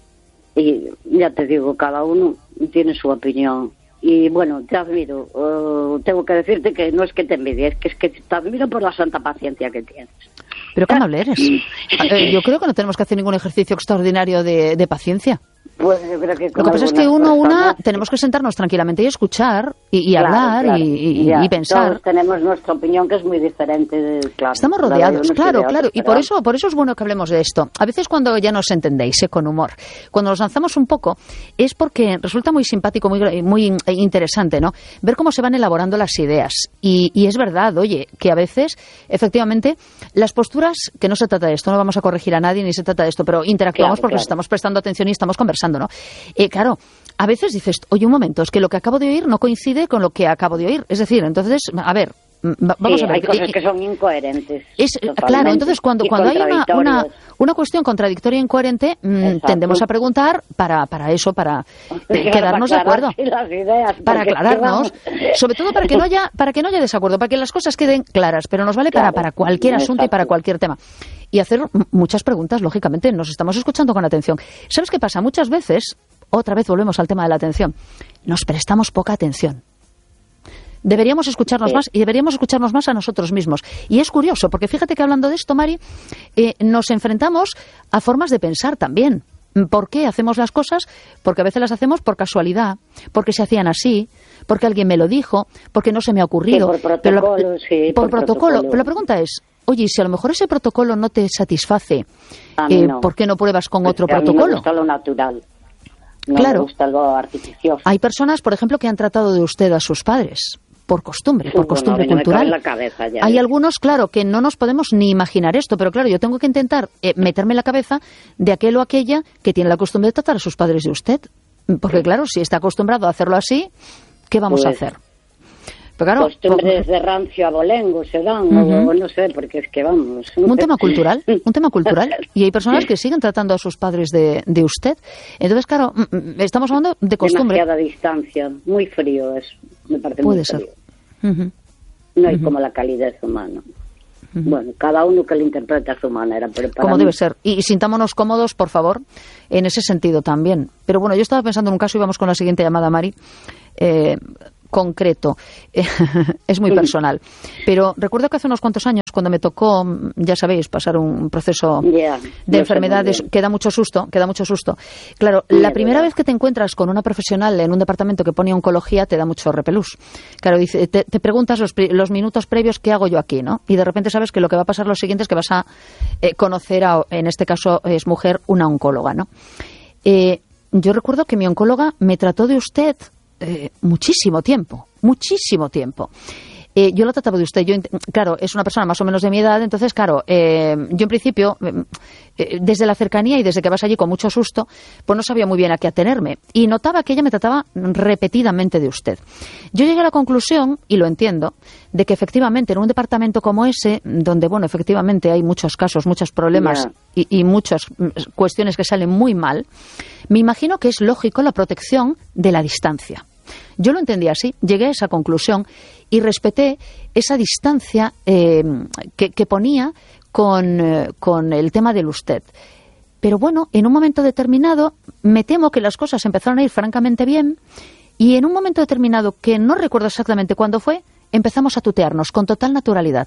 Y ya te digo, cada uno tiene su opinión. Y bueno, te admiro. Uh, tengo que decirte que no es que te envidie, es que es que te admiro por la santa paciencia que tienes. Pero qué amable eres. Eh, yo creo que no tenemos que hacer ningún ejercicio extraordinario de, de paciencia. Pues yo creo que lo que pasa es que uno una tenemos que sentarnos tranquilamente y escuchar y, y claro, hablar claro, y, y, y pensar. Todos tenemos nuestra opinión que es muy diferente. De, claro, estamos rodeados, claro, claro, y por eso, por eso es bueno que hablemos de esto. A veces cuando ya nos entendéis, eh, con humor, cuando nos lanzamos un poco, es porque resulta muy simpático, muy, muy interesante, ¿no? Ver cómo se van elaborando las ideas. Y, y es verdad, oye, que a veces, efectivamente, las posturas, que no se trata de esto, no vamos a corregir a nadie ni se trata de esto, pero interactuamos claro, porque claro. estamos prestando atención y estamos conversando, ¿no? Eh, claro, a veces dices, oye, un momento, es que lo que acabo de oír no coincide con lo que acabo de oír. Es decir, entonces, a ver, vamos sí, a ver. Hay cosas que son incoherentes. Es, claro, entonces cuando, cuando hay una, una, una cuestión contradictoria e incoherente, mmm, tendemos a preguntar para, para eso, para claro, quedarnos para de acuerdo. Las ideas, para aclararnos, sobre todo para que no haya, para que no haya desacuerdo, para que las cosas queden claras, pero nos vale claro, para, para cualquier asunto exacto. y para cualquier tema. Y hacer muchas preguntas, lógicamente, nos estamos escuchando con atención. ¿Sabes qué pasa? Muchas veces, otra vez volvemos al tema de la atención, nos prestamos poca atención. Deberíamos escucharnos sí. más y deberíamos escucharnos más a nosotros mismos. Y es curioso, porque fíjate que hablando de esto, Mari, eh, nos enfrentamos a formas de pensar también. ¿Por qué hacemos las cosas? Porque a veces las hacemos por casualidad, porque se hacían así, porque alguien me lo dijo, porque no se me ha ocurrido. Sí, por protocolo, pero la, sí, por, por protocolo. protocolo. Pero la pregunta es, oye, si a lo mejor ese protocolo no te satisface, eh, no. ¿por qué no pruebas con pues otro a protocolo? Mí me gusta lo natural. No claro. me gusta lo artificioso. Hay personas, por ejemplo, que han tratado de usted a sus padres por costumbre, por costumbre bueno, cultural. Me cabe en la cabeza ya, Hay ¿eh? algunos, claro, que no nos podemos ni imaginar esto, pero claro, yo tengo que intentar eh, meterme en la cabeza de aquel o aquella que tiene la costumbre de tratar a sus padres de usted. Porque sí. claro, si está acostumbrado a hacerlo así, ¿qué vamos pues, a hacer? Pero claro, costumbres de rancio abolengo se dan, uh-huh. o no sé, porque es que vamos... Un tema cultural, un tema cultural. Y hay personas que siguen tratando a sus padres de, de usted. Entonces, claro, estamos hablando de costumbre. Demasiada distancia, muy frío es, me parece Puede muy ser. frío. Uh-huh. No hay uh-huh. como la calidez humana. Uh-huh. Bueno, cada uno que lo interprete a su manera. Pero para Como mí... debe ser. Y, y sintámonos cómodos, por favor, en ese sentido también. Pero bueno, yo estaba pensando en un caso, y vamos con la siguiente llamada, Mari. Eh, concreto, es muy personal, pero recuerdo que hace unos cuantos años, cuando me tocó, ya sabéis, pasar un proceso yeah, de enfermedades que da mucho susto, que da mucho susto. Claro, yeah, la primera verdad. vez que te encuentras con una profesional en un departamento que pone oncología, te da mucho repelús. Claro, dice, te, te preguntas los, los minutos previos, ¿qué hago yo aquí? ¿No? Y de repente sabes que lo que va a pasar lo siguiente es que vas a eh, conocer a, en este caso es mujer, una oncóloga, ¿no? Eh, yo recuerdo que mi oncóloga me trató de usted Eh, muchísimo tiempo, muchísimo tiempo. Eh, yo lo trataba de usted. Yo, claro, es una persona más o menos de mi edad, entonces, claro, eh, yo en principio, eh, desde la cercanía y desde que vas allí con mucho susto, pues no sabía muy bien a qué atenerme. Y notaba que ella me trataba repetidamente de usted. Yo llegué a la conclusión, y lo entiendo, de que efectivamente en un departamento como ese, donde, bueno, efectivamente hay muchos casos, muchos problemas yeah. y, y muchas cuestiones que salen muy mal, me imagino que es lógico la protección de la distancia. Yo lo entendí así, llegué a esa conclusión y respeté esa distancia eh, que, que ponía con, eh, con el tema del usted. Pero bueno, en un momento determinado me temo que las cosas empezaron a ir francamente bien y en un momento determinado, que no recuerdo exactamente cuándo fue, empezamos a tutearnos con total naturalidad.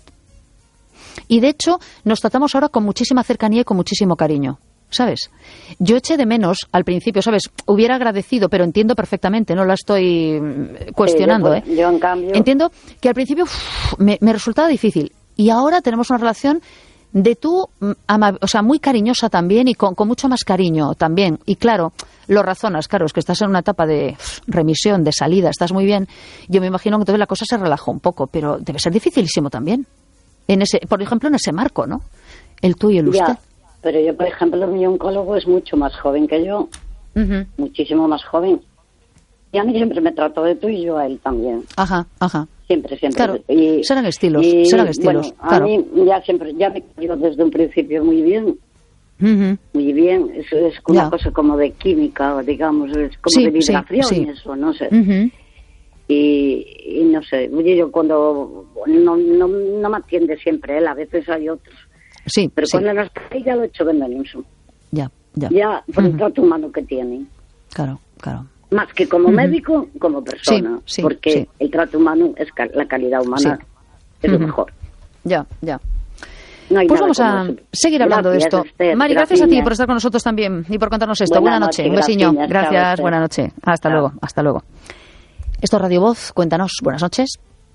Y de hecho nos tratamos ahora con muchísima cercanía y con muchísimo cariño. ¿Sabes? Yo eché de menos al principio, ¿sabes? Hubiera agradecido, pero entiendo perfectamente, no la estoy cuestionando, sí, yo, ¿eh? Yo, en cambio... Entiendo que al principio uf, me, me resultaba difícil y ahora tenemos una relación de tú, ama, o sea, muy cariñosa también y con, con mucho más cariño también. Y claro, lo razonas, claro, es que estás en una etapa de uf, remisión, de salida, estás muy bien. Yo me imagino que entonces la cosa se relajó un poco, pero debe ser dificilísimo también. En ese, por ejemplo, en ese marco, ¿no? El tú y el usted. Ya. Pero yo, por ejemplo, mi oncólogo es mucho más joven que yo, uh-huh. muchísimo más joven. Y a mí siempre me trató de tú y yo a él también. Ajá, ajá. Siempre, siempre. Claro, y, serán estilos, y, serán estilos. Bueno, claro. a mí ya siempre, ya me cayó desde un principio muy bien. Uh-huh. Muy bien. Es, es una ya. cosa como de química, digamos, es como sí, de vibración sí, sí. y eso, no sé. Uh-huh. Y, y no sé, yo cuando no, no, no me atiende siempre él, a veces hay otros. Sí, pero sí. cuando no está ahí ya lo he hecho de menos. Ya, ya. Ya, por uh-huh. el trato humano que tiene. Claro, claro. Más que como uh-huh. médico, como persona. Sí, sí, porque sí. el trato humano es ca- la calidad humana. Sí. Es uh-huh. lo mejor. Ya, ya. No hay pues nada vamos a eso. seguir hablando Gracias, de esto. Esther, Mari, gracias gracias a ti por estar con nosotros también y por contarnos esto. Buena Buena noche, noche, un besiño. gracias, Gracias, chao, buena noche. Hasta chao. luego, hasta luego. Esto es Radio Voz, cuéntanos. Buenas noches.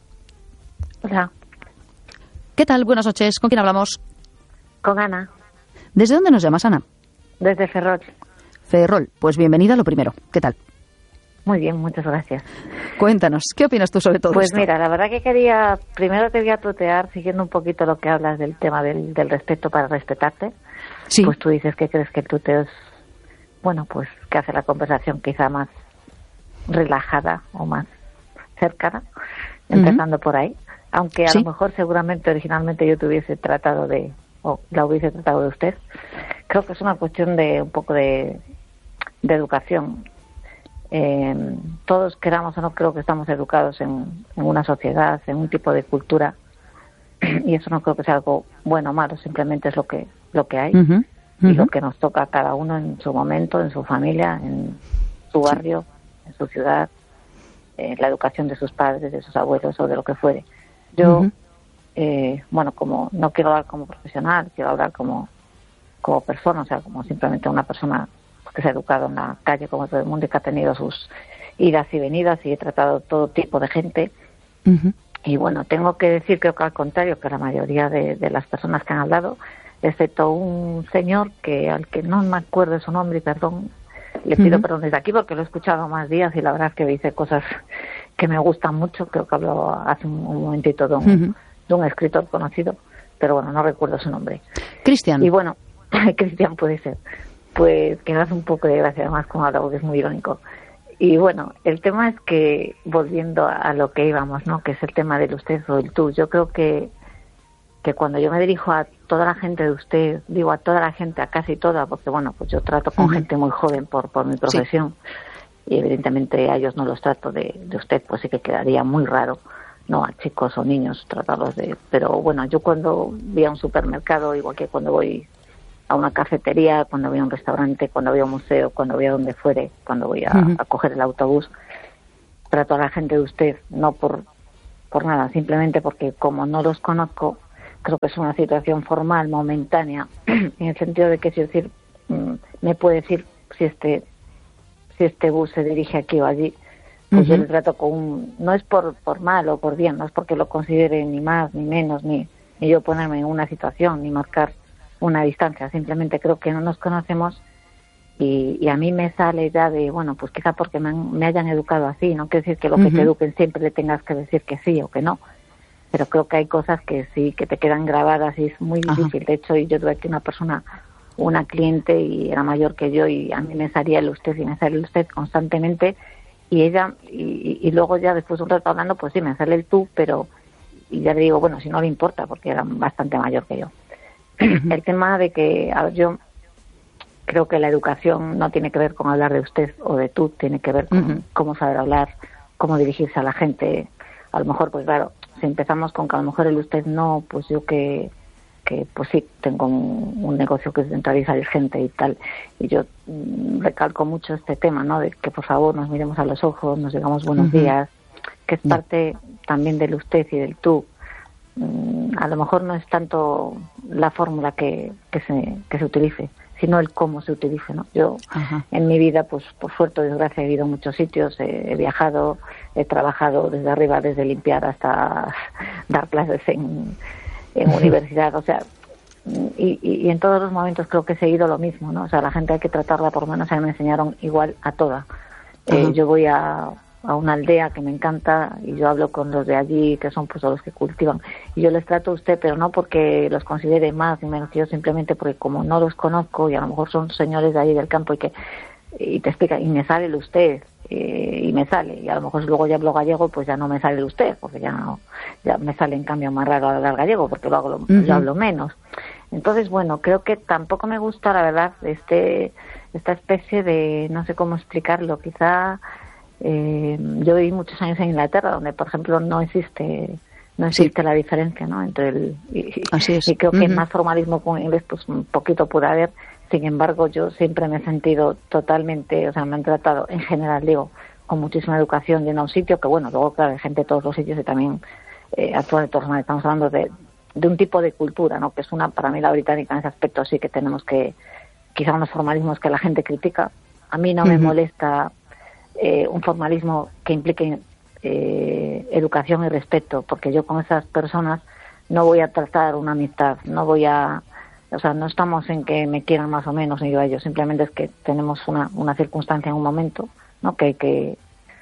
Hola. ¿Qué tal? Buenas noches. ¿Con quién hablamos? Con Ana. ¿Desde dónde nos llamas, Ana? Desde Ferrol. Ferrol. Pues bienvenida, lo primero. ¿Qué tal? Muy bien, muchas gracias. Cuéntanos, ¿qué opinas tú sobre todo pues esto? Pues mira, la verdad que quería, primero te voy a tutear, siguiendo un poquito lo que hablas del tema del, del respeto para respetarte. Sí. Pues tú dices que crees que el tuteo es, bueno, pues que hace la conversación quizá más relajada o más cercana, empezando uh-huh. por ahí. Aunque a ¿Sí? lo mejor seguramente originalmente yo te hubiese tratado de, o la hubiese tratado de usted. Creo que es una cuestión de un poco de, de educación. Eh, todos queramos o no, creo que estamos educados en, en una sociedad, en un tipo de cultura, y eso no creo que sea algo bueno o malo, simplemente es lo que lo que hay uh-huh. Uh-huh. y lo que nos toca a cada uno en su momento, en su familia, en su barrio, sí. en su ciudad, en la educación de sus padres, de sus abuelos o de lo que fuere. Yo, uh-huh. eh, bueno, como no quiero hablar como profesional, quiero hablar como como persona, o sea, como simplemente una persona que se ha educado en la calle como todo el mundo y que ha tenido sus idas y venidas y he tratado todo tipo de gente. Uh-huh. Y bueno, tengo que decir, creo que al contrario, que la mayoría de, de las personas que han hablado, excepto un señor que al que no me acuerdo de su nombre y perdón, le pido uh-huh. perdón desde aquí porque lo he escuchado más días y la verdad es que dice cosas que me gustan mucho. Creo que habló hace un, un momentito de un, uh-huh. de un escritor conocido, pero bueno, no recuerdo su nombre. Cristian. Y bueno, Cristian puede ser. Pues que me hace un poco de gracia además como habla, porque es muy irónico. Y bueno, el tema es que, volviendo a lo que íbamos, ¿no? Que es el tema del usted o el tú. Yo creo que que cuando yo me dirijo a toda la gente de usted, digo a toda la gente, a casi toda, porque bueno, pues yo trato con uh-huh. gente muy joven por por mi profesión, sí. y evidentemente a ellos no los trato de, de usted, pues sí que quedaría muy raro. no a chicos o niños, tratarlos de... Pero bueno, yo cuando voy a un supermercado, igual que cuando voy a una cafetería, cuando voy a un restaurante, cuando voy a un museo, cuando voy a donde fuere, cuando voy a, uh-huh. a coger el autobús, trato a la gente de usted, no por, por nada, simplemente porque como no los conozco, creo que es una situación formal, momentánea, en el sentido de que, si decir, me puede decir si este si este bus se dirige aquí o allí, pues uh-huh. yo le trato con un... No es por, por mal o por bien, no es porque lo considere ni más ni menos, ni, ni yo ponerme en una situación, ni marcar una distancia, simplemente creo que no nos conocemos y, y a mí me sale ya de, bueno, pues quizá porque me, han, me hayan educado así, no quiere decir que lo uh-huh. que te eduquen siempre le tengas que decir que sí o que no, pero creo que hay cosas que sí, que te quedan grabadas y es muy difícil. Ajá. De hecho, yo tuve aquí una persona, una cliente, y era mayor que yo, y a mí me salía el usted y me sale el usted constantemente, y ella, y, y luego ya después de un rato hablando, pues sí, me sale el tú, pero, y ya le digo, bueno, si no le importa, porque era bastante mayor que yo. Uh-huh. El tema de que, a ver, yo creo que la educación no tiene que ver con hablar de usted o de tú, tiene que ver con uh-huh. cómo saber hablar, cómo dirigirse a la gente. A lo mejor, pues claro, si empezamos con que a lo mejor el usted no, pues yo que, que pues sí, tengo un, un negocio que es centralizar gente y tal, y yo mmm, recalco mucho este tema, ¿no? De que por favor nos miremos a los ojos, nos digamos buenos uh-huh. días, que es parte también del usted y del tú. Mm, a lo mejor no es tanto la fórmula que, que se que se utilice, sino el cómo se utilice, ¿no? Yo Ajá. en mi vida, pues por suerte o desgracia, he ido a muchos sitios, he, he viajado, he trabajado desde arriba, desde limpiar hasta dar clases en, en universidad, o sea, y, y, y en todos los momentos creo que he seguido lo mismo, ¿no? O sea, la gente hay que tratarla, por lo menos a mí me enseñaron igual a toda. Eh, yo voy a, a una aldea que me encanta y yo hablo con los de allí, que son pues los que cultivan, y yo les trato a usted, pero no porque los considere más ni menos que yo, simplemente porque como no los conozco y a lo mejor son señores de allí del campo y que y te explica, y me sale el usted, eh, y me sale, y a lo mejor si luego ya hablo gallego, pues ya no me sale el usted, porque ya no, ya me sale en cambio más raro hablar gallego, porque lo hago, uh-huh. yo hablo menos. Entonces, bueno, creo que tampoco me gusta, la verdad, este esta especie de, no sé cómo explicarlo, quizá eh, yo viví muchos años en Inglaterra, donde por ejemplo no existe no existe sí. la diferencia, ¿no? Entre el y, Así es. y creo que uh-huh. más formalismo con inglés pues un poquito puede haber. Sin embargo, yo siempre me he sentido totalmente, o sea, me han tratado en general, digo, con muchísima educación, yendo a un sitio que, bueno, luego claro, hay gente de todos los sitios y también eh, actúa de todos lados. Estamos hablando de, de un tipo de cultura, ¿no? Que es una, para mí la británica en ese aspecto sí que tenemos que, quizá unos formalismos que la gente critica. A mí no uh-huh. me molesta eh, un formalismo que implique eh, educación y respeto, porque yo con esas personas no voy a tratar una amistad, no voy a... O sea, no estamos en que me quieran más o menos ni yo a ellos, simplemente es que tenemos una, una circunstancia en un momento, ¿no? Que hay que...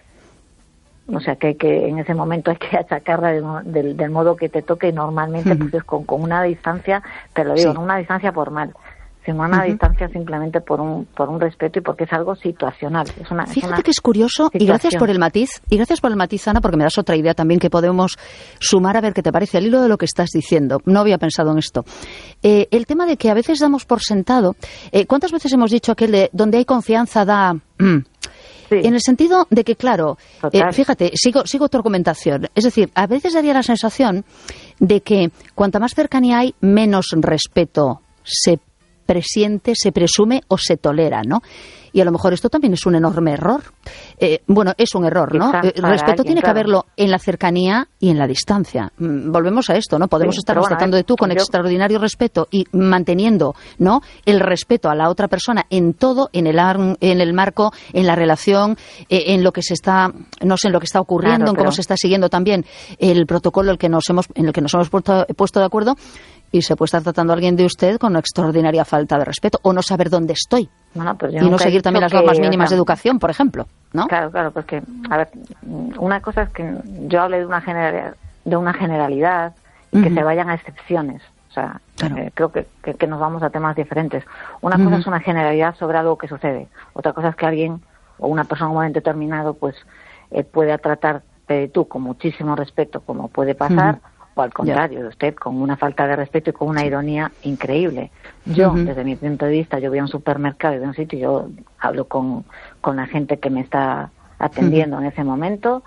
O sea, que hay que en ese momento hay que achacarla del, del, del modo que te toque, y normalmente uh-huh. pues es con, con una distancia, te lo digo, sí. no una distancia formal, sino una uh-huh. distancia simplemente por un por un respeto y porque es algo situacional. Es una, Fíjate es una que es curioso, situación. Y gracias por el matiz, y gracias por el matiz, Ana, porque me das otra idea también que podemos sumar a ver qué te parece al hilo de lo que estás diciendo. No había pensado en esto. Eh, el tema de que a veces damos por sentado, eh, ¿cuántas veces hemos dicho aquel de donde hay confianza da... Sí. En el sentido de que, claro, eh, fíjate, sigo, sigo tu argumentación. Es decir, a veces daría la sensación de que cuanta más cercanía hay, menos respeto se presiente, se presume o se tolera, ¿no? Y a lo mejor esto también es un enorme error. Eh, bueno, es un error, ¿no? El respeto tiene que haberlo en la cercanía y en la distancia. Volvemos a esto, ¿no? Podemos sí, estarnos bueno, tratando de tú con yo... extraordinario respeto y manteniendo, ¿no?, el respeto a la otra persona en todo, en el ar- en el marco, en la relación, eh, en lo que se está, no sé, en lo que está ocurriendo, claro, en cómo pero... se está siguiendo también el protocolo el que nos hemos, en el que nos hemos puesto, puesto de acuerdo. Y se puede estar tratando a alguien de usted con una extraordinaria falta de respeto o no saber dónde estoy. Bueno, pues y no seguir también las normas mínimas o sea, de educación, por ejemplo, ¿no? Claro, claro, porque, a ver, una cosa es que yo hable de una generalidad, de una generalidad y uh-huh. que se vayan a excepciones. O sea, claro. eh, creo que, que, que nos vamos a temas diferentes. Una uh-huh. cosa es una generalidad sobre algo que sucede. Otra cosa es que alguien o una persona en un momento determinado pues eh, pueda tratarte de tú con muchísimo respeto, como puede pasar, uh-huh. o al contrario, de usted con una falta de respeto y con una ironía increíble. Yo, uh-huh. desde mi punto de vista, yo voy a un supermercado y de un sitio y yo hablo con, con la gente que me está atendiendo uh-huh. en ese momento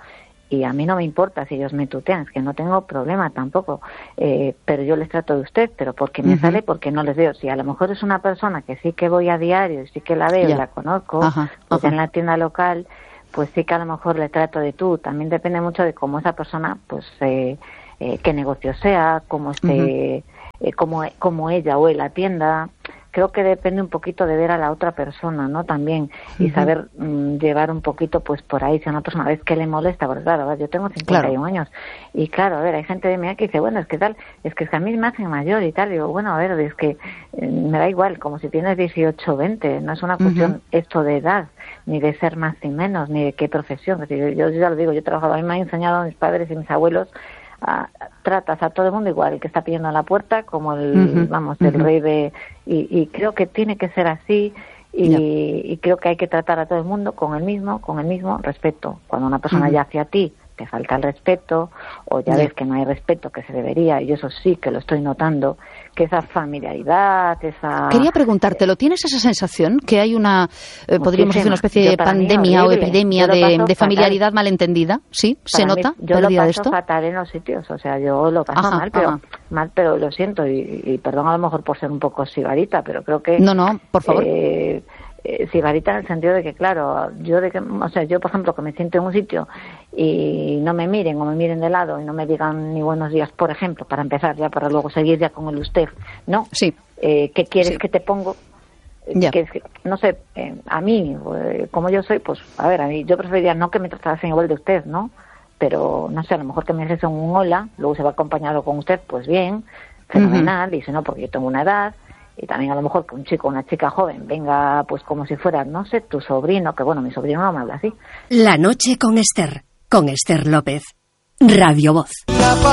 y a mí no me importa si ellos me tutean, es que no tengo problema tampoco, eh, pero yo les trato de usted, pero porque me uh-huh. sale, porque no les veo. Si a lo mejor es una persona que sí que voy a diario, sí que la veo, yeah. la conozco, ajá, pues ajá. en la tienda local, pues sí que a lo mejor le trato de tú. También depende mucho de cómo esa persona, pues eh, eh, qué negocio sea, cómo esté, uh-huh. eh, cómo, cómo ella o él atienda. Creo que depende un poquito de ver a la otra persona, ¿no? También, y uh-huh. saber mmm, llevar un poquito, pues, por ahí, si a una persona ves que le molesta, porque claro, a ver, yo tengo cincuenta y uno claro. años, y claro, a ver, hay gente de mi edad que dice, bueno, es que tal, es que, es que a mí me hacen mayor y tal, y digo, bueno, a ver, es que eh, me da igual, como si tienes dieciocho o veinte, no es una cuestión uh-huh. esto de edad, ni de ser más y menos, ni de qué profesión, es decir, yo, yo ya lo digo, yo he trabajado, a mí me han enseñado a mis padres y mis abuelos, A, tratas a todo el mundo igual, el que está pidiendo a la puerta como el, uh-huh, vamos, el uh-huh. rey de... Y, y creo que tiene que ser así y, yeah. y creo que hay que tratar a todo el mundo con el mismo, con el mismo respeto. Cuando una persona uh-huh. ya hacia ti te falta el respeto o ya yeah. ves que no hay respeto que se debería, y eso sí que lo estoy notando, que esa familiaridad, esa... Quería preguntártelo, ¿tienes esa sensación que hay una, eh, podríamos decir, una especie de pandemia o epidemia de, de familiaridad fatal. Malentendida? ¿Sí? ¿Se Para nota? Mí, yo lo paso de esto? fatal en los sitios, o sea, yo lo paso ajá, mal, pero ajá. mal, pero lo siento, y, y perdón a lo mejor por ser un poco sibarita, pero creo que... No, no, por favor. Eh, eh, sibarita en el sentido de que, claro, yo de que, o sea, yo por ejemplo que me siento en un sitio y no me miren o me miren de lado y no me digan ni buenos días, por ejemplo, para empezar ya, para luego seguir ya con el usted, ¿no? Sí. Eh, ¿Qué quieres sí. que te pongo? Yeah. Que, que, no sé, eh, a mí, eh, como yo soy, pues, a ver, a mí, yo preferiría no que me tratasen igual de usted, ¿no? Pero, no sé, a lo mejor que me dijesen un hola, luego se va acompañado con usted, pues bien, fenomenal, uh-huh. y si no, porque yo tengo una edad, y también a lo mejor que un chico o una chica joven venga, pues como si fuera, no sé, tu sobrino, que bueno, mi sobrino no me habla así. La noche con Esther, con Esther López, Radio Voz.